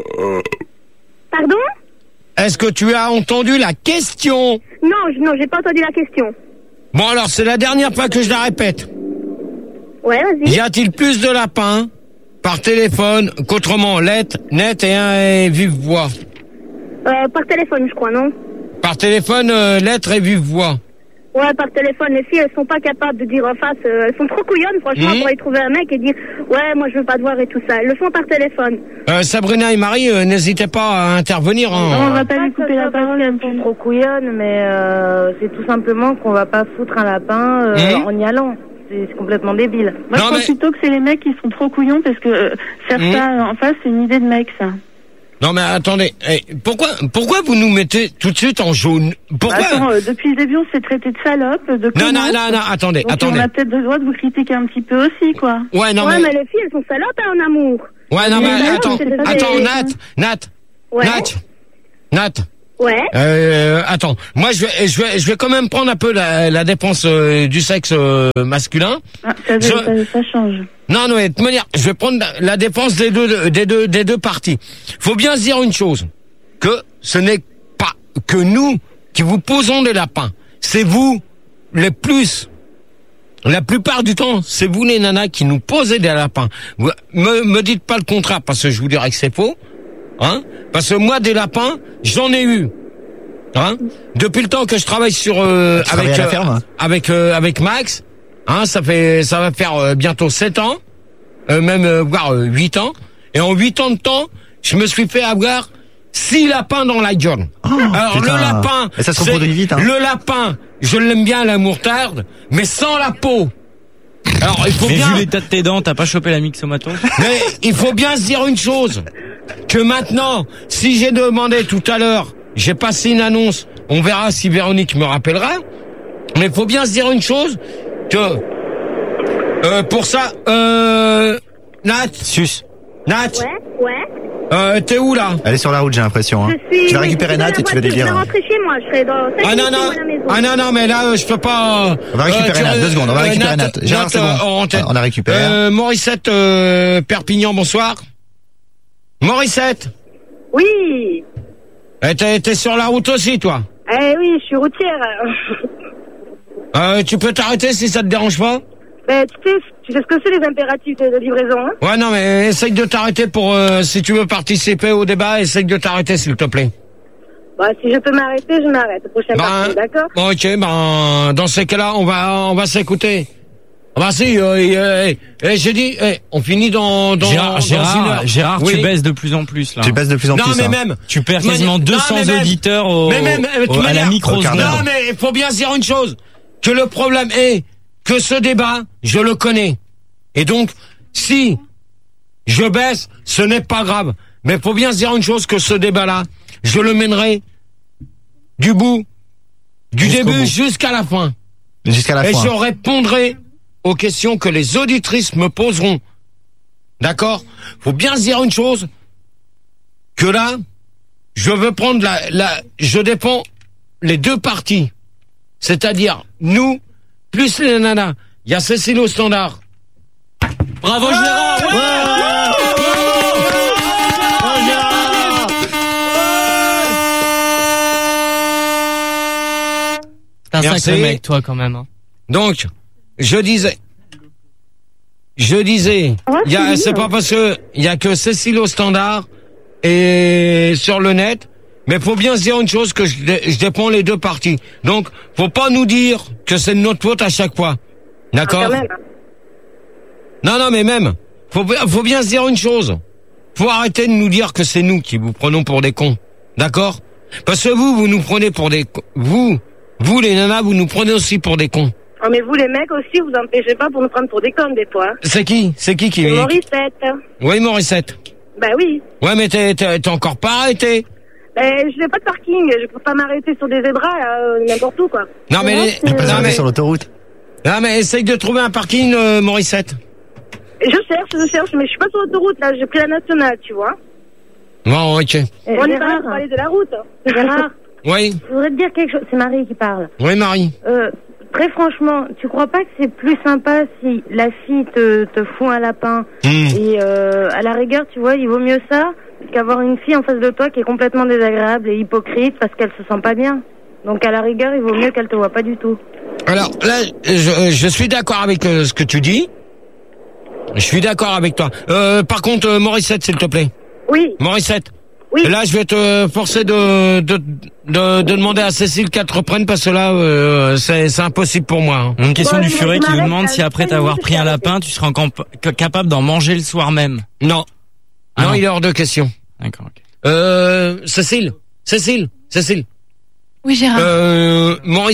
Pardon? Est-ce que tu as entendu la question? Non, je- non, j'ai pas entendu la question. Bon, alors, c'est la dernière fois que je la répète. Ouais, vas-y. Y a-t-il plus de lapins par téléphone qu'autrement lettre, net et un et vive voix? Euh, par téléphone, je crois, non? Par téléphone, euh, lettre et vive voix. Ouais, par téléphone. Les filles, elles sont pas capables de dire en face. euh, elles sont trop couillonnes, franchement, Mhm. pour aller trouver un mec et dire ouais, moi je veux pas te voir et tout ça. Elles le font par téléphone. Euh, Sabrina et Marie, euh, n'hésitez pas à intervenir. On Hein. va pas lui couper la parole. Elles sont trop couillonnes, mais euh, c'est tout simplement qu'on va pas foutre un lapin euh, Mhm. en y allant. C'est c'est complètement débile. Moi, Non, je pense mais- plutôt que c'est les mecs qui sont trop couillons parce que euh, faire Mhm. ça en face, c'est une idée de mec, ça. Non mais attendez, eh, pourquoi pourquoi vous nous mettez tout de suite en jaune? Pourquoi? Attends, euh, depuis le début, on s'est traité de salope, de Non, non, connasse. non, non, attendez, Donc, attendez. on a peut-être le droit de vous critiquer un petit peu aussi, quoi. Ouais, non ouais, mais... mais les filles, elles sont salopes hein, en amour. Ouais, non mais Mais non, attends, c'est pas attends, des- Nat, Nat, Ouais. Nat, Nat. Ouais. Euh, attends, moi je vais, je vais, je vais quand même prendre un peu la, la dépense euh, du sexe euh, masculin. Ah, ça, Je- ça, ça change. Non, non, mais de toute manière, je vais prendre la, la dépense des deux, des deux, des deux parties. Faut bien se dire une chose, que ce n'est pas que nous qui vous posons des lapins. C'est vous les plus. La plupart du temps, c'est vous les nanas qui nous posez des lapins. Vous- Me, me dites pas le contraire parce que je vous dirais que c'est faux. Hein? Parce que moi, des lapins, j'en ai eu. Hein? Depuis le temps que je travaille sur euh, Tu travailles avec à la euh, ferme avec euh, avec Max, hein, ça fait ça va faire euh, bientôt sept ans, euh, même euh, voire euh, huit ans. Et en huit ans de temps, je me suis fait avoir six lapins dans la gueule. Alors putain. le lapin, Et ça se c'est- reproduit vite, hein. le lapin, je l'aime bien à la moutarde, mais sans la peau. Alors il faut Mais bien. vu l'état de tes dents, t'as pas chopé la myxomatose? Mais il faut bien se dire une chose, que maintenant, si j'ai demandé tout à l'heure, j'ai passé une annonce, on verra si Véronique me rappellera, mais il faut bien se dire une chose, que euh, pour ça, euh, Nat, Sus. Nat, Ouais, ouais. euh, t'es où là? Elle est sur la route, j'ai l'impression. Hein. Je suis. Tu vas mais récupérer je suis Nat dans et tu la vas lui voiture, dire. Je vais rentrer chez moi, je serai dans cinq Ah non minutes non, à la maison. ah non non, mais là euh, je peux pas. On va récupérer tu- Nat, deux secondes, on va euh, récupérer Nat. Gérard, c'est bon. euh, en tête. On la récupère. Euh, Morissette, euh, Perpignan, bonsoir. Morissette, Oui. eh, t'es t'es sur la route aussi toi? Eh oui, je suis routière. Euh, tu peux t'arrêter si ça te dérange pas? Mais tu sais, tu sais ce que c'est les impératifs de, de livraison, hein? Ouais, non, mais essaye de t'arrêter pour, euh, si tu veux participer au débat, essaye de t'arrêter, s'il te plaît. Bah, si je peux m'arrêter, je m'arrête. Prochaine Ben, partie, d'accord? Bon, ok, ben, dans ces cas-là, on va, on va s'écouter. Ah bah si, euh, euh, eh, eh, j'ai dit, eh, on finit dans, dans, Gérard, dans une Gérard, heure. Gérard, Oui. tu baisses de plus en plus, là. Tu baisses de plus en Non, plus. mais hein. même. Tu perds Mais- quasiment non, deux cents mais même- auditeurs au, mais même, euh, de toute au- à la manière- micro Au quart d'heure. Non, mais il faut bien se dire une chose, que le problème est que ce débat, je le connais. Et donc, si je baisse, ce n'est pas grave. Mais il faut bien se dire une chose, que ce débat-là, je le mènerai du bout, du Jusqu'au début bout. jusqu'à la fin. Jusqu'à la Et fin. je répondrai aux questions que les auditrices me poseront. D'accord? Faut bien se dire une chose, que là, je veux prendre la, la, je défends les deux parties. C'est-à-dire, nous, plus les nanas. Il y a Cécile au standard. Bravo, Gérard! Ouais. T'es un Merci. sacré mec, toi, quand même. Hein. Donc, je disais, je disais, Ouais, il y a, c'est c'est bien. pas parce que il y a que Cécile au standard et sur le net, mais faut bien se dire une chose, que je, dé- je défends les deux parties. Donc, faut pas nous dire que c'est de notre faute à chaque fois. D'accord? Quand même. Non, non, mais même, faut, bien- faut bien se dire une chose. Faut arrêter de nous dire que c'est nous qui vous prenons pour des cons. D'accord? Parce que vous, vous nous prenez pour des cons. Vous, vous les nanas, vous nous prenez aussi pour des cons. Oh, mais vous, les mecs aussi, vous empêchez pas pour nous prendre pour des connes, des fois. hein. C'est qui? C'est qui qui... C'est Morissette. Oui, Morissette. Bah oui. Ouais, mais t'es, t'es, t'es encore pas arrêté. Ben, je n'ai pas de parking, je peux pas m'arrêter sur des zébras, euh, n'importe où, quoi. Non, mais, les- Elle peut non, s'arrêter mais, sur l'autoroute. non, mais essaye de trouver un parking, euh, Morissette. Et je cherche, je cherche, mais je suis pas sur l'autoroute, là, j'ai pris la nationale, tu vois. Bon, ok. On est pas là pour parler de la route. Gérard, Oui, je voudrais te dire quelque chose. C'est Marie qui parle. oui, Marie. Euh, très franchement, tu crois pas que c'est plus sympa si la fille te, te fout un lapin Hmm. et euh, à la rigueur, tu vois, il vaut mieux ça qu'avoir une fille en face de toi qui est complètement désagréable et hypocrite parce qu'elle se sent pas bien. Donc à la rigueur, il vaut mieux qu'elle te voit pas du tout. Alors, là, je, je suis d'accord avec euh, ce que tu dis. Je suis d'accord avec toi. Euh, par contre, euh, Morissette, s'il te plaît. Oui, Morissette. oui. Là, je vais te forcer de, de, de, de demander à Cécile qu'elle te reprenne parce que là, euh, c'est, c'est impossible pour moi. hein. Une question Ouais, du mais furet je qui nous m'arrête, demande là, si après cinq t'avoir minutes, pris un je lapin, tu seras camp- capable d'en manger le soir même. Non. Ah non, non. il est hors de question. D'accord, ok. Euh, Cécile. Cécile. Cécile. Oui, Gérard. Euh, Morissette,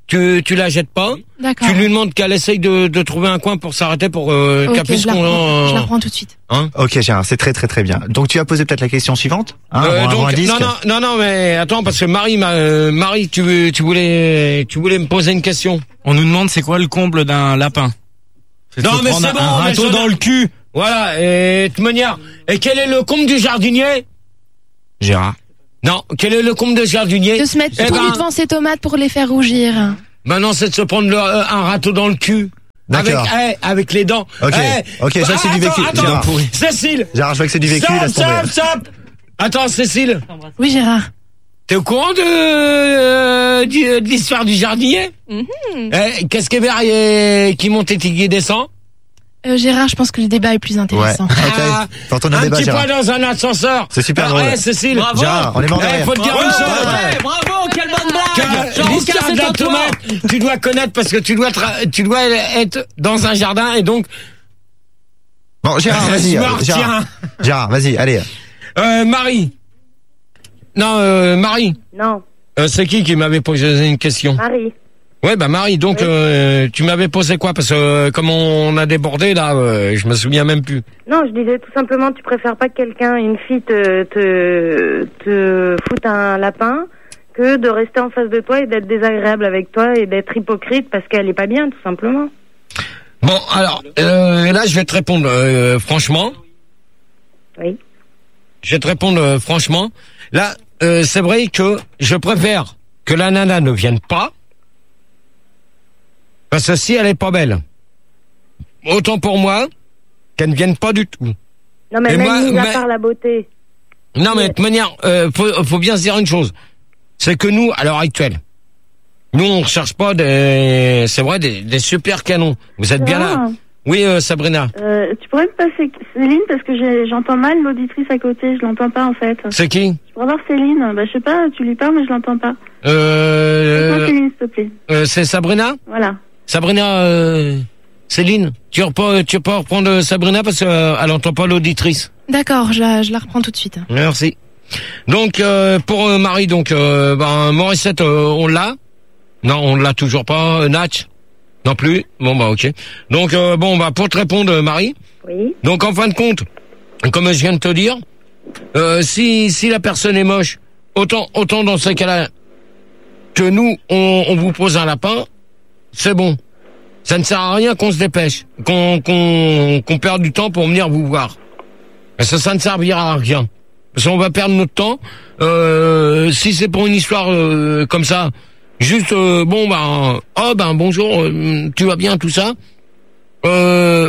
tu, tu la jettes pas. D'accord. Tu lui demandes qu'elle essaye de, de trouver un coin pour s'arrêter pour euh, Ok, qu'elle puisse je la qu'on... reprends, euh, je la reprends tout de suite. Hein Ok Gérard, c'est très très très bien. Donc tu vas poser peut-être la question suivante hein, Euh, avant- avant donc, un disque. non, non, non, non, mais attends, parce que Marie, m'a- euh, Marie, tu, tu voulais, tu voulais me poser une question. On nous demande c'est quoi le comble d'un lapin. C'est de Non, se mais prendre c'est bon, un mais râteau je- dans le cul. Voilà, et de toute manière, et quel est le comble du jardinier? Gérard. Non, quel est le comble du jardinier? De se mettre Eh tout nu ben, devant ses tomates pour les faire rougir. maintenant, c'est de se prendre le- euh, un râteau dans le cul. Avec, D'accord. eh, avec les dents. Ok, Eh, ok, je vois que c'est du attends, vécu. Attends, Gérard. Cécile. Gérard, je vois que c'est du vécu, Stop, laisse tomber. stop, stop. Attends, Cécile. Oui, Gérard. T'es au courant de, euh, du- de l'histoire du jardinier? Eh, qu'est-ce qui est vert et qui monte et qui descend? Euh, Gérard, je pense que le débat est plus intéressant. Ah, Faut entendre un le débat, petit Gérard. point dans un ascenseur. C'est super Ah, drôle. ouais, Cécile. Bravo. Gérard, on est mort de Eh, rire. faut te dire Bravo, une chose. ouais. Bravo, quelle bonne Car blague. Jean-Pierre, l'histoire c'est de la à toi. tomate, tu dois connaître parce que tu dois, tra- tu dois être dans un jardin et donc. Bon, Gérard, vas-y. Smart, euh, Gérard, tiens. Gérard, vas-y, allez. Euh, Marie. Non, euh, Marie. Non, Euh, c'est qui qui m'avait posé une question? Marie. Ouais, bah Marie, donc euh, tu m'avais posé quoi? Parce que euh, comme on a débordé là, euh, je me souviens même plus. Non, je disais tout simplement, tu préfères pas que quelqu'un, une fille, te, te, te foute un lapin que de rester en face de toi et d'être désagréable avec toi et d'être hypocrite parce qu'elle est pas bien, tout simplement. Bon, alors euh, là, je vais te répondre euh, franchement. Oui. Je vais te répondre euh, franchement. Là, euh, c'est vrai que je préfère que la nana ne vienne pas. Parce que si elle est pas belle, autant pour moi qu'elle ne vienne pas du tout. Non, mais Et même moi, mis à mais- part la beauté. Non, mais de toute manière, euh, faut, faut bien se dire une chose. C'est que nous, à l'heure actuelle, nous, on recherche pas des, c'est vrai, des, des super canons. Vous êtes bien là? Oui, euh, Sabrina. Euh, tu pourrais me passer Céline parce que j'ai- j'entends mal l'auditrice à côté, je l'entends pas en fait. C'est qui? Je pourrais voir Céline, bah je sais pas, tu lui parles mais je l'entends pas. Euh, Passe-moi Céline s'il te plaît. euh, c'est Sabrina? Voilà. Sabrina, euh, Céline, tu peux, tu peux reprendre Sabrina parce qu'elle euh, entend pas l'auditrice. D'accord, je la, je la reprends tout de suite. Merci. Donc euh, pour euh, Marie, donc euh, ben Morissette, euh, on l'a. Non, on l'a toujours pas. Euh, Natch, non plus. Bon bah ok. Donc euh, bon bah pour te répondre, euh, Marie. Oui. Donc en fin de compte, comme je viens de te dire, euh, si si la personne est moche, autant autant dans ces cas-là que nous on, on vous pose un lapin, c'est bon. Ça ne sert à rien qu'on se dépêche, qu'on qu'on qu'on perde du temps pour venir vous voir. Parce que ça ne servira à rien. Parce qu'on va perdre notre temps. Euh, si c'est pour une histoire euh, comme ça, juste euh, bon ben oh ben bonjour, euh, tu vas bien tout ça. Euh,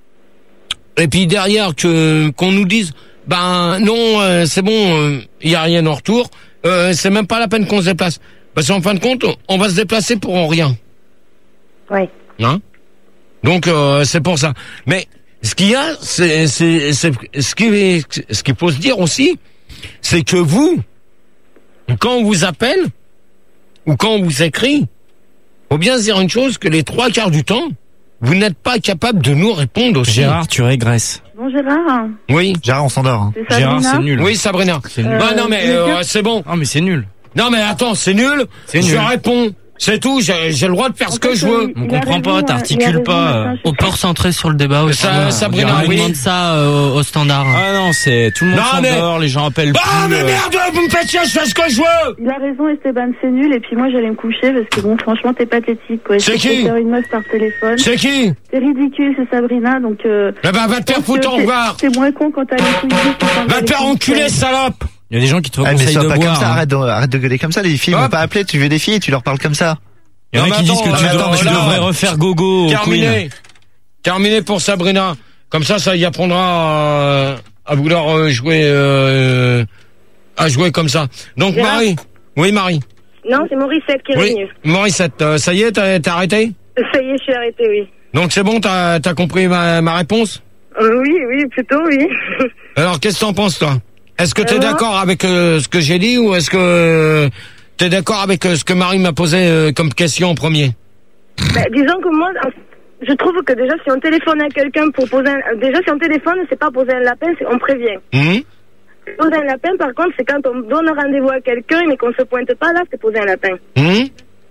et puis derrière que qu'on nous dise ben non euh, c'est bon, il euh, y a rien en retour. Euh, c'est même pas la peine qu'on se déplace. Parce qu'en fin de compte, on va se déplacer pour rien. Ouais. Hein? Donc euh, c'est pour ça. Mais ce qu'il y a, c'est, c'est, c'est ce qui, ce qu'il faut se dire aussi, c'est que vous, quand on vous appelle ou quand on vous écrit, faut bien se dire une chose, que les trois quarts du temps, vous n'êtes pas capable de nous répondre aussi. Gérard, tu régresses. Bon Gérard, Oui. Gérard, on s'endort. Hein. c'est Sabrina. Gérard, c'est nul. Oui, Sabrina. C'est nul. Bah, non mais je veux euh, dire- c'est bon. Non, mais c'est nul. Non mais attends, c'est nul. C'est je nul. réponds. C'est tout. J'ai, j'ai le droit de faire En ce que fait, je veux. euh, On il a comprend raison, pas, euh, il a t'articules raison, pas. machin, je On sais peut pas. recentrer sur le débat aussi. Ça, Ouais, Sabrina, Gérard, il oui. demande ça euh, au, au standard. Ah non, c'est tout le monde Non, mais- s'endort, les gens appellent Bah plus. mais euh, merde, vous me faites chier, je fais ce que je veux. Il a raison Esteban, c'est nul et puis moi j'allais me coucher parce que bon franchement t'es pathétique quoi. C'est Essayer qui de faire une meuf par téléphone. C'est qui? C'est ridicule, c'est Sabrina donc euh, Eh ben va te faire je pense foutre, que au c'est- revoir. C'est moins con quand t'as les couilles dures que quand t'as Va les te faire couilles enculer, pleines. salope. Il y a des gens qui te Ah, mais conseillent sois de pas boire. comme ça, hein. arrête de, arrête de gueuler comme ça, les filles Hop. vont pas appeler, tu veux des filles et tu leur parles comme ça. Il y en a Non, qui mais disent que attends, tu, mais dois- attends, tu là, devrais refaire gogo au Terminé. Queen. Terminé pour Sabrina. Comme ça, ça y apprendra à, à vouloir euh, jouer, euh, à jouer comme ça. Donc Gérard Marie. Oui, Marie. Non, c'est Morissette qui est Oui, revenu. Morissette, euh, ça y est, t'as, t'as arrêté? Ça y est, je suis arrêtée, oui. Donc c'est bon, t'as, t'as compris ma, ma réponse? Euh, oui, oui, plutôt, oui. Alors qu'est-ce que t'en penses, toi? Est-ce que t'es Euh, d'accord avec euh, ce que j'ai dit ou est-ce que euh, t'es d'accord avec euh, ce que Marie m'a posé euh, comme question en premier? Bah, disons que moi, je trouve que déjà, si on téléphone à quelqu'un pour poser un... Déjà, si on téléphone, c'est pas poser un lapin, c'est on prévient. Hum Poser un lapin, par contre, c'est quand on donne rendez-vous à quelqu'un, mais qu'on se pointe pas, là, c'est poser un lapin. Hum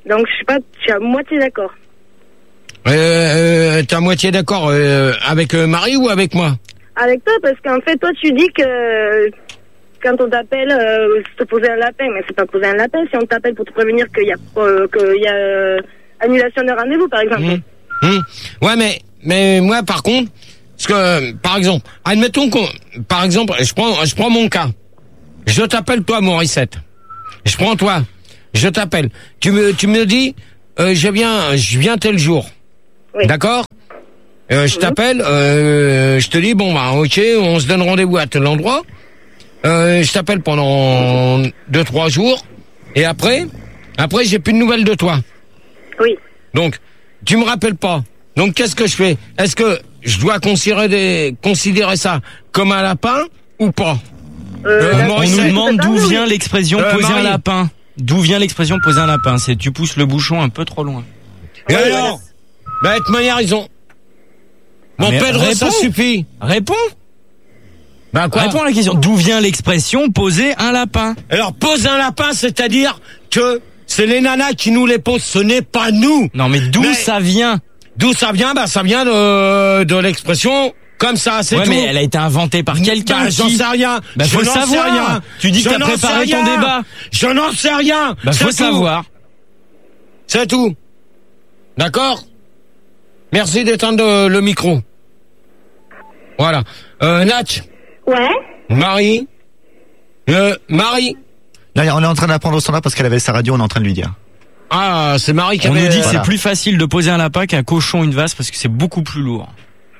Donc je suis pas, je suis à moitié d'accord. Euh, euh, t'es à moitié d'accord euh, avec euh, Marie ou avec moi? Avec toi, parce qu'en fait, toi, tu dis que quand on t'appelle, euh, c'est te poser un lapin, mais c'est pas poser un lapin. Si on t'appelle pour te prévenir qu'il y a, euh, qu'il y a euh, annulation de rendez-vous, par exemple. Mmh. Mmh. Ouais, mais mais moi, par contre, parce que euh, par exemple, admettons qu'on, par exemple, je prends, je prends mon cas. Je t'appelle toi, Morissette. Je prends toi. Je t'appelle. Tu me, tu me dis, euh, je viens, je viens tel jour. Oui. D'accord? Euh, je t'appelle, euh, je te dis, bon, bah, ok, on se donne rendez-vous à tel endroit. Euh, je t'appelle pendant deux, trois jours. Et après, après, j'ai plus de nouvelles de toi. Oui. Donc, tu me rappelles pas. Donc, qu'est-ce que je fais? Est-ce que je dois considérer, des, considérer ça comme un lapin ou pas? Euh, euh, on nous demande d'où vient l'expression euh, poser Marie. un lapin. D'où vient l'expression poser un lapin? C'est tu pousses le bouchon un peu trop loin. Et alors? Bah, de toute manière, ils ont... Mon Mais Pedro, ça réponds. suffit. Réponds. Bah quoi? Réponds à la question. D'où vient l'expression poser un lapin? Alors, pose un lapin, c'est-à-dire que c'est les nanas qui nous les posent, ce n'est pas nous. Non, mais d'où Mais- ça vient? D'où ça vient? Bah, ça vient de, de l'expression comme ça, c'est Ouais, tout. mais elle a été inventée par quelqu'un. Bah, j'en qui- sais rien. Bah, Je faut le n'en sais savoir. rien. Tu dis que Je t'as n'en préparé sais ton rien. débat. Je n'en sais rien. Bah, C'est faut tout. savoir. C'est tout. D'accord? Merci d'éteindre le micro. Voilà. Euh, Natch. Ouais. Marie. Euh, Marie. Là, on est en train d'apprendre au standard parce qu'elle avait sa radio, on est en train de lui dire. Ah, c'est Marie qui On avait... nous dit que Voilà. c'est plus facile de poser un lapin qu'un cochon, une vache, parce que c'est beaucoup plus lourd.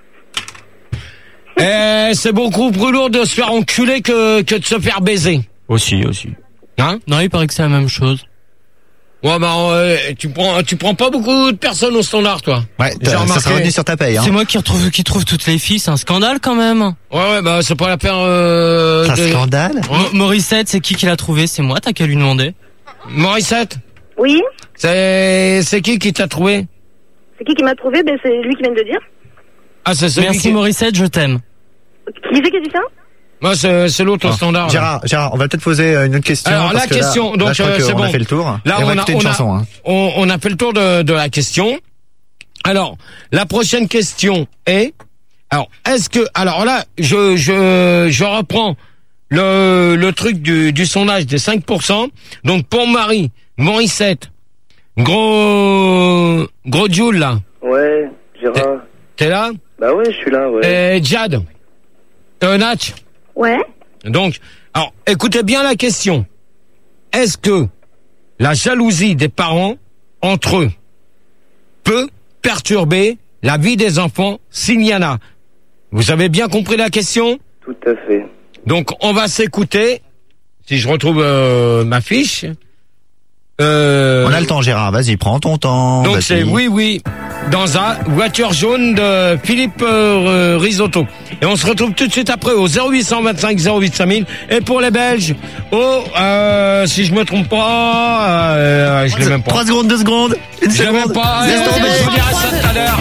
Eh, c'est beaucoup plus lourd de se faire enculer que, que de se faire baiser. Aussi, aussi. Hein? Non, il paraît que c'est la même chose. Ouais, bah, euh, tu prends, tu prends pas beaucoup de personnes au standard, toi. Ouais, J'ai ça remarqué. sera revenu sur ta paye. Hein. C'est moi qui retrouve, qui trouve toutes les filles, c'est un scandale quand même. Ouais, ouais, bah, c'est pas la peine, euh, C'est un de- scandale. Mo- Morissette, c'est qui qui l'a trouvé? C'est moi, t'as qu'à lui demander. Morissette, Oui. c'est, c'est qui qui t'a trouvé? C'est qui qui m'a trouvé? Ben, c'est lui qui vient de le dire. Ah, c'est celui Merci qui... Morissette, je t'aime. Qui c'est qui a dit ça? Moi, c'est, c'est l'autre au standard. là. Gérard, Gérard, on va peut-être poser euh, une autre question. Alors, parce la que là- question, là, donc, je crois euh, que c'est on bon. a fait le tour. Là, Et on va on a, écouter une on a- chanson. Hein. on, on a fait le tour de, de la question. Alors, la prochaine question est, alors, est-ce que, alors là, je, je, je reprends le, le truc du, du sondage des cinq pour cent. Donc, pour Marie, Morissette, gros, gros Jules, là. Ouais, Gérard. T'es là? Bah ouais, je suis là, ouais. Et Jad. Euh, Natch. Ouais. Donc, alors, écoutez bien la question. Est-ce que la jalousie des parents entre eux peut perturber la vie des enfants s'il y en a? Vous avez bien compris la question? Tout à fait. Donc, on va s'écouter. Si je retrouve euh, ma fiche. Euh, On a le temps, Gérard. Vas-y, prends ton temps. donc vas-y. c'est oui, oui, dans un voiture jaune de Philippe euh, Risotto. Et on se retrouve tout de suite après au zéro huit cent vingt-cinq zéro huit cinq mille. Et pour les Belges, oh, euh, si je me trompe pas, euh, je l'ai même pas. Trois secondes, deux secondes. Une Je l'ai même seconde. pas. Laisse Euh, tomber. je vous dirai ça tout à l'heure.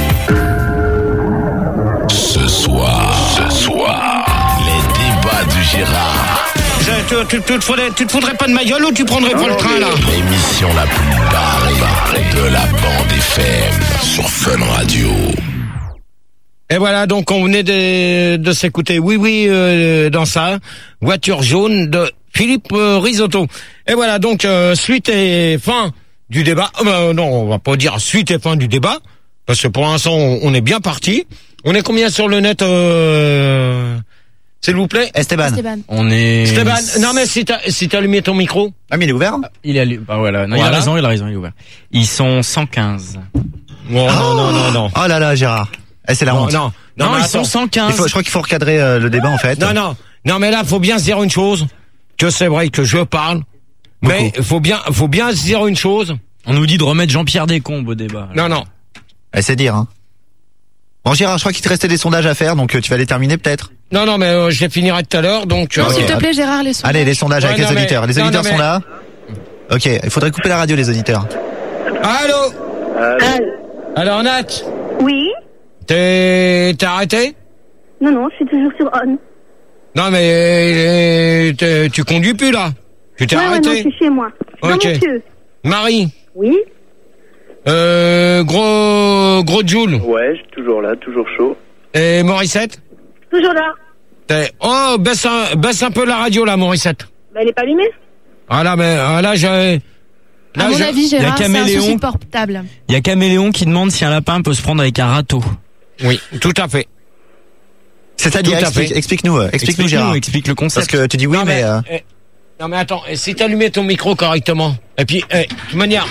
Ce soir, ce soir, les débats du Gérard. Je- Tu, tu, tu, te faudrais, tu te foudrais pas de ma gueule ou tu prendrais pas le train là? L'émission la plus barrée de la bande F M sur Fun Radio. Et voilà, donc on venait de, de s'écouter Oui Oui euh, dans ça, voiture jaune de Philippe euh, Risotto. Et voilà, donc euh, suite et fin du débat. Euh, bah, non, on va pas dire suite et fin du débat, parce que pour l'instant on, on est bien parti. On est combien sur le net, euh, s'il vous plaît? Esteban. Esteban. On est... Esteban, non mais si t'as si t'as allumé ton micro. Ah, mais il est ouvert. Il est allé... Bah voilà, non, il Voilà. a raison, il a raison, il est ouvert. Ils sont cent quinze. Oh, non, non, non, non. Oh là là, Gérard. Eh, c'est la Non, honte. non, Non, mais ils attends. sont cent Il quinze. faut, je crois qu'il faut recadrer euh, le débat en fait. Non, non, non, mais là, faut bien se dire une chose, que c'est vrai que je parle, mais faut bien, faut bien se dire une chose. On nous dit de remettre Jean-Pierre Descombes au débat. Non, non. Eh, c'est dire. Hein. Bon, Gérard, je crois qu'il te restait des sondages à faire, donc euh, tu vas les terminer peut-être. Non, non, mais euh, je les finirai tout à l'heure, donc... Non, euh, s'il te plaît, Gérard, les sondages. Allez, les sondages Ouais, avec non, les mais- auditeurs. Les non, auditeurs non, sont mais- là. Ok, il faudrait couper la radio, les auditeurs. Allô? Alors, Nat, Oui. t'es, t'es arrêté? Non, non, je suis toujours sur on. Non, mais euh, t'es- tu conduis plus, là? Tu t'es Ouais, ouais, non, arrêté? je suis chez moi. Non, Ok. monsieur. Marie, Oui. Euh, gros, gros Jules. Ouais, je suis toujours là, toujours chaud. Et Morissette? Toujours là. T'es- Oh, baisse un, baisse un peu la radio, là, Morissette. Bah, elle est pas allumée. Ah là, mais, ah, là, j'ai... À mon avis, Il y a Gérard, c'est un Caméléon. souci portable. Il y a Caméléon qui demande si un lapin peut se prendre avec un râteau. Oui, tout à fait. C'est-à-dire, Tout à explique, fait. explique-nous, euh, explique-nous, Explique-nous, Gérard. explique le concept. Parce que tu dis oui, Non, mais, euh, eh, non, mais attends, si t'allumais ton micro correctement, et puis, eh, de toute manière...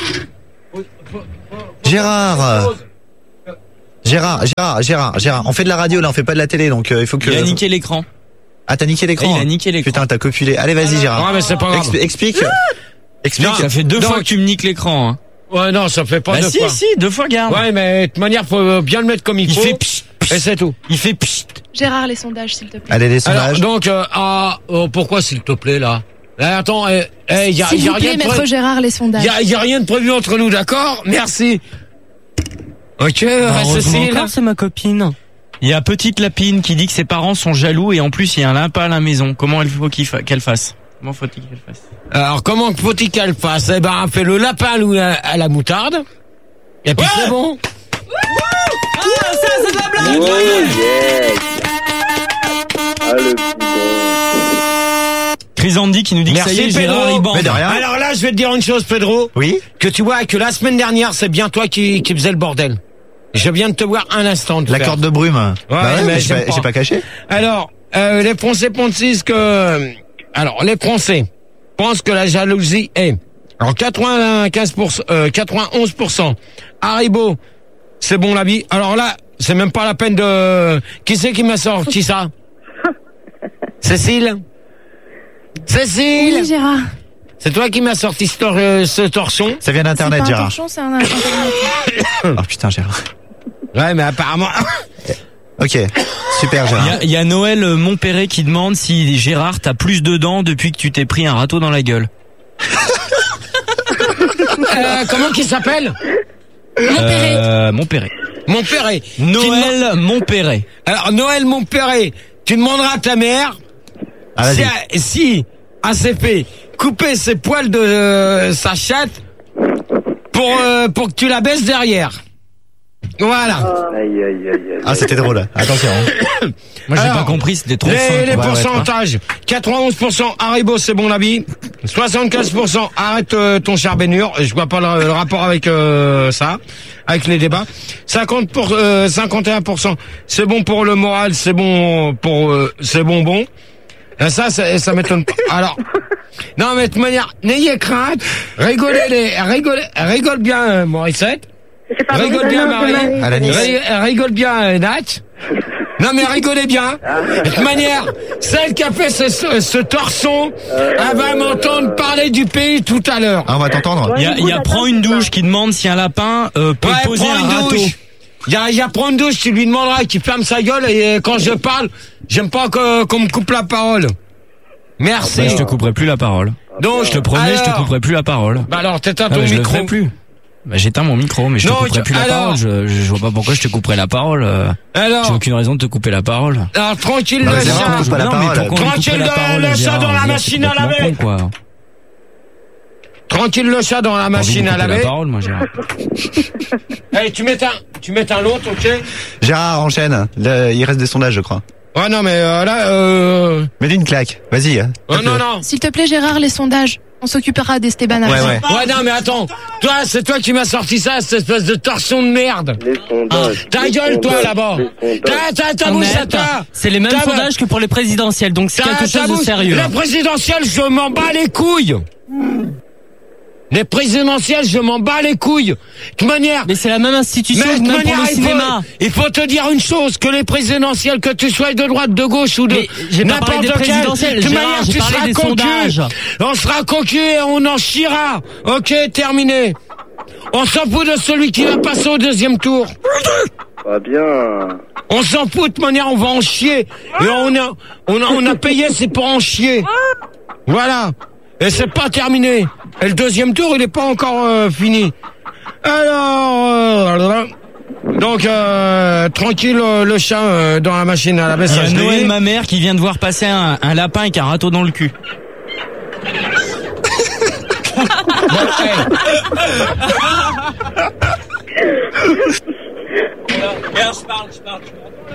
Gérard, euh, Gérard, Gérard, Gérard, Gérard, on fait de la radio là, on fait pas de la télé, donc euh, il faut que. Il a niqué l'écran. Ah, t'as niqué l'écran. Il a niqué l'écran. Putain, t'as copulé. Allez, vas-y, Gérard. Ouais, mais c'est pas grave. Expli- explique. Explique. Non, Ça fait deux Donc- fois que tu me niques l'écran. Hein. Ouais, non, ça fait pas Bah deux si, fois. si, deux fois, garde. Ouais, mais de toute manière, faut bien le mettre comme il, Il faut. fait psst, Et c'est tout. Il fait psst. Gérard, les sondages, s'il te plaît. Allez, les Alors, sondages. donc, euh, ah, oh, pourquoi s'il te plaît, là? Eh, attends, eh, eh, y a, S'il y a vous rien plaît, de maître pré- Gérard, les sondages. y a, y a rien de prévu entre nous, d'accord? Merci. Ok, euh, Heureusement Cécile. encore, c'est ma copine. Il y a Petite Lapine qui dit que ses parents sont jaloux et en plus il y a un lapin à la maison. Comment il faut qu'il fa- qu'elle fasse? Comment faut-il qu'elle fasse? Alors, comment faut-il qu'elle fasse? Eh ben, fait le lapin à la, à la moutarde. Et puis c'est bon. Ah, ça, c'est de la blague! Oh, yes. Ah, le petit bon. Chrysandy qui nous dit Merci, que ça y est, Pedro. Gérard il bande. Mais de rien. Alors là, je vais te dire une chose, Pedro. Oui. Que tu vois que la semaine dernière, c'est bien toi qui, qui faisais le bordel. Je viens de te voir un instant. de La faire. corde de brume. Bah ouais, mais mais j'ai j'aime pas, pas. j'ai pas caché. Alors, euh, les Français pensent que... Alors, les Français pensent que la jalousie est... Alors, quatre-vingt-quinze pour cent, euh, quatre-vingt-onze pour cent. Haribo, c'est bon la vie. Alors là, c'est même pas la peine de... Qui c'est qui m'a sorti ça? Cécile? Cécile? Oui, Gérard. C'est toi qui m'as sorti ce, tor- euh, ce torchon? Ça vient C'est d'internet, pas un Gérard. torchon, c'est un internet. Oh putain, Gérard. Ouais, mais apparemment... Ok. Super, Il y Gérard. a, il y a Noël euh, Montpéré qui demande si Gérard t'as plus de dents depuis que tu t'es pris un râteau dans la gueule. Euh, comment qu'il s'appelle? Montpéré. Euh, Montpéré. Montpéré. Tu Noël Montpéré. Alors, Noël Montpéré, tu demanderas à ta mère Ah, si, vas-y. elle- si elle s'est fait couper ses poils de euh, sa chatte pour, euh, pour que tu la baisses derrière. Voilà. Aïe, aïe, aïe, aïe. Ah, c'était drôle. Attention. Moi j'ai Alors, pas compris, c'était trop les, fin. les Ouais, ouais, pourcentages. quatre-vingt-onze pour cent Haribo, c'est bon la vie. soixante-quinze pour cent arrête euh, ton charbénure. Je vois pas le, le rapport avec euh, ça, avec les débats. cinquante pour, euh, cinquante et un pour cent c'est bon pour le moral, c'est bon pour euh, c'est bonbon. Et ça, ça, ça m'étonne pas. Alors, non mais de toute manière, n'ayez crainte, rigolez, les, rigolez, rigole bien euh, Morissette, C'est pas rigole bon, bien non, c'est Marie, Marie. À la Nice. Ri- rigole bien euh, Nat. Non mais rigolez bien. De toute manière, celle qui a fait ce, ce, ce torson, elle va m'entendre parler du pays tout à l'heure. Ah, on va t'entendre. Il y a, il y a Prends une douche qui demande si un lapin euh, peut Ouais, poser prends un une râteau. douche. Il y a, il y a prendre une douche, tu lui demanderas qu'il ferme sa gueule et euh, quand je parle, j'aime pas que- qu'on me coupe la parole. Merci. Bah, je te couperai plus la parole. Donc, Je te promets, je te alors- couperai plus la parole. Bah alors, t'éteins Ah, ton bah, je le micro. ferai plus. Bah, j'éteins mon micro, mais je te Non, couperai tu- plus la alors- parole. Je, je vois pas pourquoi je te couperai la parole. euh. J'ai Alors, aucune raison de te couper la parole. alors tranquille Bah, le c'est chat. vrai, on coupe pas la non, parole. mais pourquoi on lui Tranquille, couperait la le- parole, le chat Gérard, dans la je veux dire, machine c'est à laver. complètement con, quoi. Tranquille le chat dans la J'ai envie de machine à couper la laver. parole, moi, Gérard. Hey, tu mets un, tu mets un l'autre, ok? Gérard, enchaîne. Là, il reste des sondages, je crois. Ouais, non, mais euh, là, euh... Mets une claque. Vas-y. hein. Oh, non, non. S'il te plaît, Gérard, les sondages. On s'occupera d'Esteban Ouais, après. ouais. Ouais, non, mais attends. Toi, c'est toi qui m'as sorti ça, cette espèce de torsion de merde. Les sondages. Ta les gueule, toi, sondages, là-bas. les sondages. Ta, ta, ta Ah, bouche mais à toi. attends, c'est les mêmes Ta- sondages que pour les présidentielles, donc c'est ta- quelque ta chose de bouche. sérieux. La présidentielle, je m'en bats les couilles. Les présidentielles, je m'en bats les couilles. De toute manière. Mais c'est la même institution, Mais de toute même pour manière, le il faut, cinéma. il faut te dire une chose, que les présidentielles, que tu sois de droite, de gauche ou de Mais j'ai pas parlé des n'importe quelle, présidentielles, de toute Gérard, manière, j'ai tu parlé seras des cocu. sondages. On sera cocu et on en chiera. Ok, terminé. On s'en fout de celui qui va passer au deuxième tour. Pas bien. On s'en fout de toute manière, on va en chier. Et on a, on a, on a payé, c'est pour en chier. Voilà. Et c'est pas terminé. Et le deuxième tour, il est pas encore euh, fini. Alors, euh, donc euh, tranquille euh, le chat euh, dans la machine à la Il y a messagerie. Noël, ma mère, qui vient de voir passer un, un lapin avec un râteau dans le cul. Bon, hey. je parle, je parle.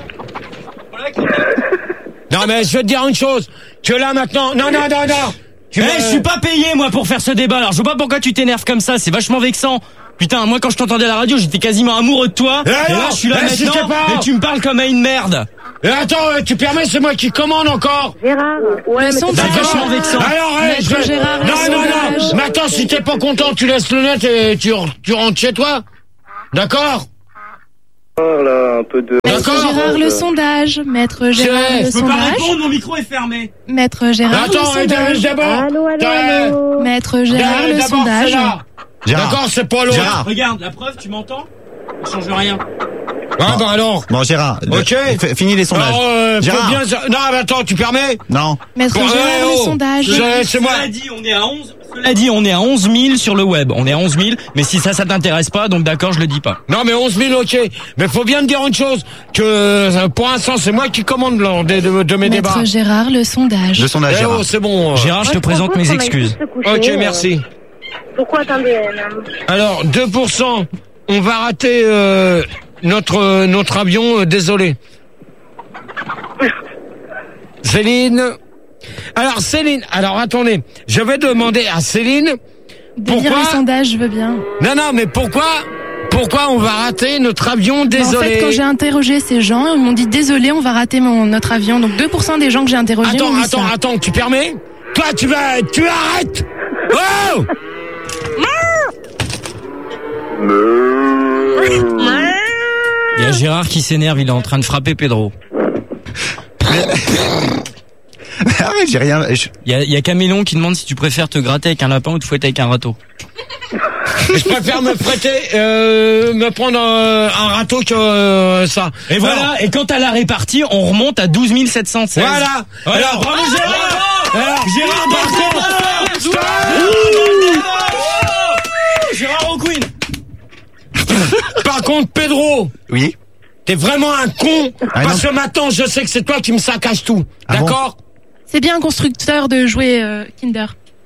Non, mais je veux te dire une chose. Que là, maintenant... Non, non, non, non. Eh, hey, je suis pas payé, moi, pour faire ce débat. Alors, je vois pas pourquoi tu t'énerves comme ça. C'est vachement vexant. Putain, moi, quand je t'entendais à la radio, j'étais quasiment amoureux de toi. Et, et non, là, je suis là eh, maintenant, si pas... et tu me parles comme à une merde. Et attends, tu permets, c'est moi qui commande encore. Gérard, ouais, mais c'est vachement vexant. Alors, hey, je... Gérard, non, non, non. Mais attends, si t'es pas content, tu laisses le net et tu, tu rentres chez toi. D'accord? Là, un peu de... Maître Gérard, le sondage. Maître Gérard, le sondage. Je peux pas répondre, mon micro est fermé. Maître Gérard, attends, le sondage. D'abord. Allô, allô, allô. Maître Gérard, le sondage. D'accord, c'est pas l'autre. Gérard. Regarde, la preuve, tu m'entends? Ça change rien. Ah, bah alors. Bon, Gérard. Ok. f- Finis les sondages. Alors, euh, Gérard. Bien... Non, mais attends, tu permets? Non. Maître Bon, Gérard, eh, le oh. sondage. Je- C'est moi. Cela dit, on est à onze. Cela dit, on est à onze mille sur le web. On est à onze mille. Mais si ça, ça t'intéresse pas, donc d'accord, je le dis pas. Non, mais onze mille, ok. Mais faut bien me dire une chose. Que, euh, pour l'instant, c'est moi qui commande là, de, de, de mes Maître débats. Gérard, le sondage. Le sondage, Eh Gérard. oh, c'est bon. euh. Gérard, je te Moi, présente propose mes qu'on aille excuses. tous se coucher, Ok, euh, merci. Pourquoi, attendez, euh, Alors, deux pour cent. On va rater, euh, notre, euh, notre avion, euh, désolé. Céline. Alors, Céline. Alors, attendez. Je vais demander à Céline. De lire Pourquoi? le sondage, je veux bien. Non, non, mais pourquoi, pourquoi on va rater notre avion, Bah, désolé? en fait, quand j'ai interrogé ces gens, ils m'ont dit désolé, on va rater mon, notre avion. Donc deux pour cent des gens que j'ai interrogés Attends, m'ont dit attends, ça. attends, tu permets? Toi, tu vas, tu arrêtes! Oh! Il y a Gérard qui s'énerve, il est en train de frapper Pedro. Arrête, j'ai rien. je- Il y a, il y a Camélon qui demande si tu préfères te gratter avec un lapin ou te fouetter avec un râteau. Je préfère me prêter, euh, me prendre un, un râteau que euh, ça. Et voilà, et quand à la répartie, on remonte à douze mille sept cent seize. Voilà. Voilà, Alors, bravo Gérard. Alors, Gérard par contre, Gérard O'Quinn. par contre, Pedro, Oui. t'es vraiment un con. Ah, parce non. que maintenant, je sais que c'est toi qui me saccages tout. Ah bon? D'accord? C'est bien un constructeur de jouets euh, Kinder.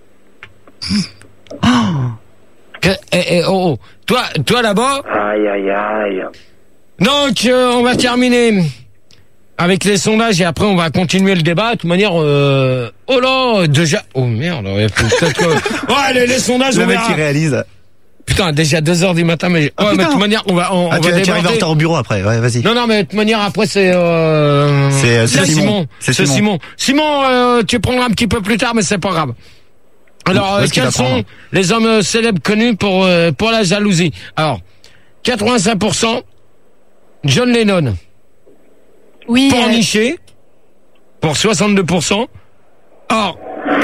Que- eh, eh, oh, oh. Toi, toi là-bas. Aïe, aïe, aïe. Donc, euh, on va terminer avec les sondages et après on va continuer le débat. De toute manière, euh... oh là, déjà, oh merde, il faut peut-être que... Ouais, les, les sondages, Le on mec verra. qui réalise. Putain, déjà deux heures du matin, mais, Ah, ouais, mais de putain. toute manière, on va, on, Ah, on tu, va tu arrives en déborder. retard au bureau après. Ouais, vas-y. Non, non, mais de toute manière, après, c'est, euh... C'est, euh, c'est Simon. Simon. C'est C'est Simon. Simon. Simon, euh, tu prendras un petit peu plus tard, mais c'est pas grave. Alors, Où euh, est-ce qu'il quels va prendre sont les hommes euh, célèbres connus pour, euh, pour la jalousie? Alors, quatre-vingt-cinq pour cent, John Lennon. Oui. euh, Pornichet, pour soixante-deux pour cent. Or,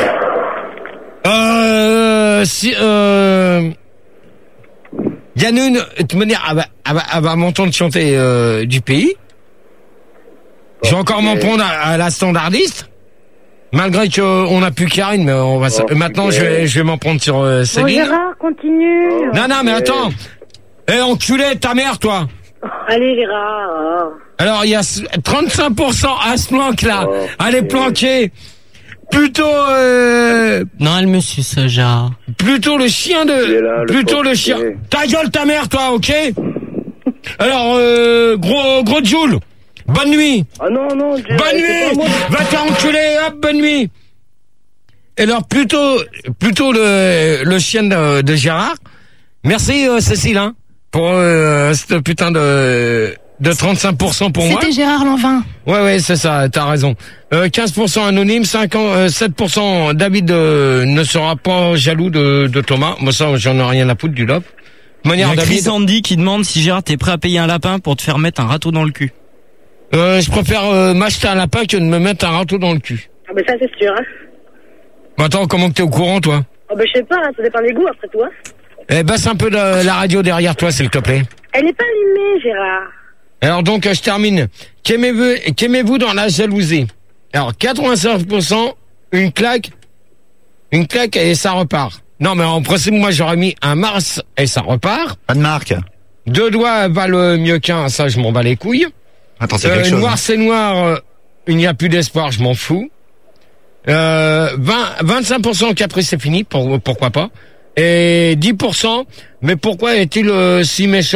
euh, si, euh, il y en a une, de toute manière, elle va, elle va, elle va m'entendre chanter euh, du pays. Je vais encore m'en prendre à, à la standardiste. Malgré qu'on n'a plus Karine, mais on va s- Oh, maintenant putain. je vais, je vais m'en prendre sur euh, Bon, Céline. Gérard, continue. Non, non, mais attends. Eh, enculé, ta mère, toi. Allez, Gérard. Alors, il y a s- trente-cinq pour cent à ce planque-là. Oh, Elle est planquée. Plutôt, euh, Non, elle me suce, Gérard. plutôt le chien Il est de, là, le plutôt pauvre le chien. petit. Ta gueule, ta mère, toi, ok? Alors, euh, gros, gros Joule. Bonne nuit. Ah non, non, Gérard, Bonne c'est nuit. pas moi. Va t'enculer, hop, bonne nuit. Et alors, plutôt, plutôt le, le chien de, de Gérard. Merci, euh, Cécile, hein, pour, euh, cette putain de, de trente-cinq pour cent pour moi. C'était Gérard Lanvin. Ouais, ouais, c'est ça, t'as raison. Euh, quinze pour cent anonyme, cinq, euh, sept pour cent David euh, ne sera pas jaloux de, de Thomas. Moi, ça, j'en ai rien à foutre du lob. De Il y manière, a David, Chris Andy qui demande si Gérard t'es prêt à payer un lapin pour te faire mettre un râteau dans le cul. euh, je préfère euh, m'acheter un lapin que de me mettre un râteau dans le cul. Ah, ben ça, c'est sûr. Hein. Bah, attends, comment que t'es au courant, toi? Oh, ben je sais pas, hein, ça dépend des goûts après toi. Eh, baisse un peu de, la radio derrière toi, s'il te plaît. Elle est pas allumée, Gérard. Alors donc, euh, je termine. Qu'aimez-vous, qu'aimez-vous dans la jalousie? Alors, quatre-vingt-cinq pour cent, une claque, une claque et ça repart. Non, mais en principe, moi, j'aurais mis un Mars et ça repart. Pas de marque. Deux doigts valent mieux qu'un, ça, je m'en bats les couilles. Attends, c'est Euh, quelque chose. noir, c'est noir, euh, il n'y a plus d'espoir, je m'en fous. Euh, vingt, vingt-cinq pour cent qu'après c'est fini, pour, pourquoi pas. Et dix pour cent, mais pourquoi est-il euh, si méchant?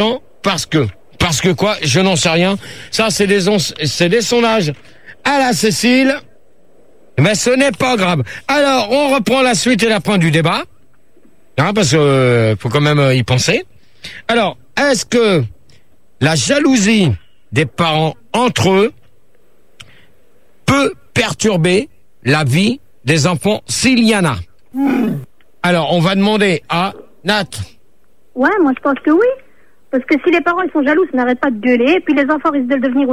parce que, parce que quoi, je n'en sais rien. Ça, c'est des, on- c'est des sondages à la Cécile, mais ce n'est pas grave. Alors, on reprend la suite et la fin du débat, hein, parce que euh, faut quand même euh, y penser. Alors, est-ce que la jalousie des parents entre eux peut perturber la vie des enfants s'il y en a? Alors, on va demander à Nat. Ouais, moi je pense que oui. Parce que si les parents ils sont jaloux, ça n'arrête pas de gueuler, et puis les enfants risquent de le devenir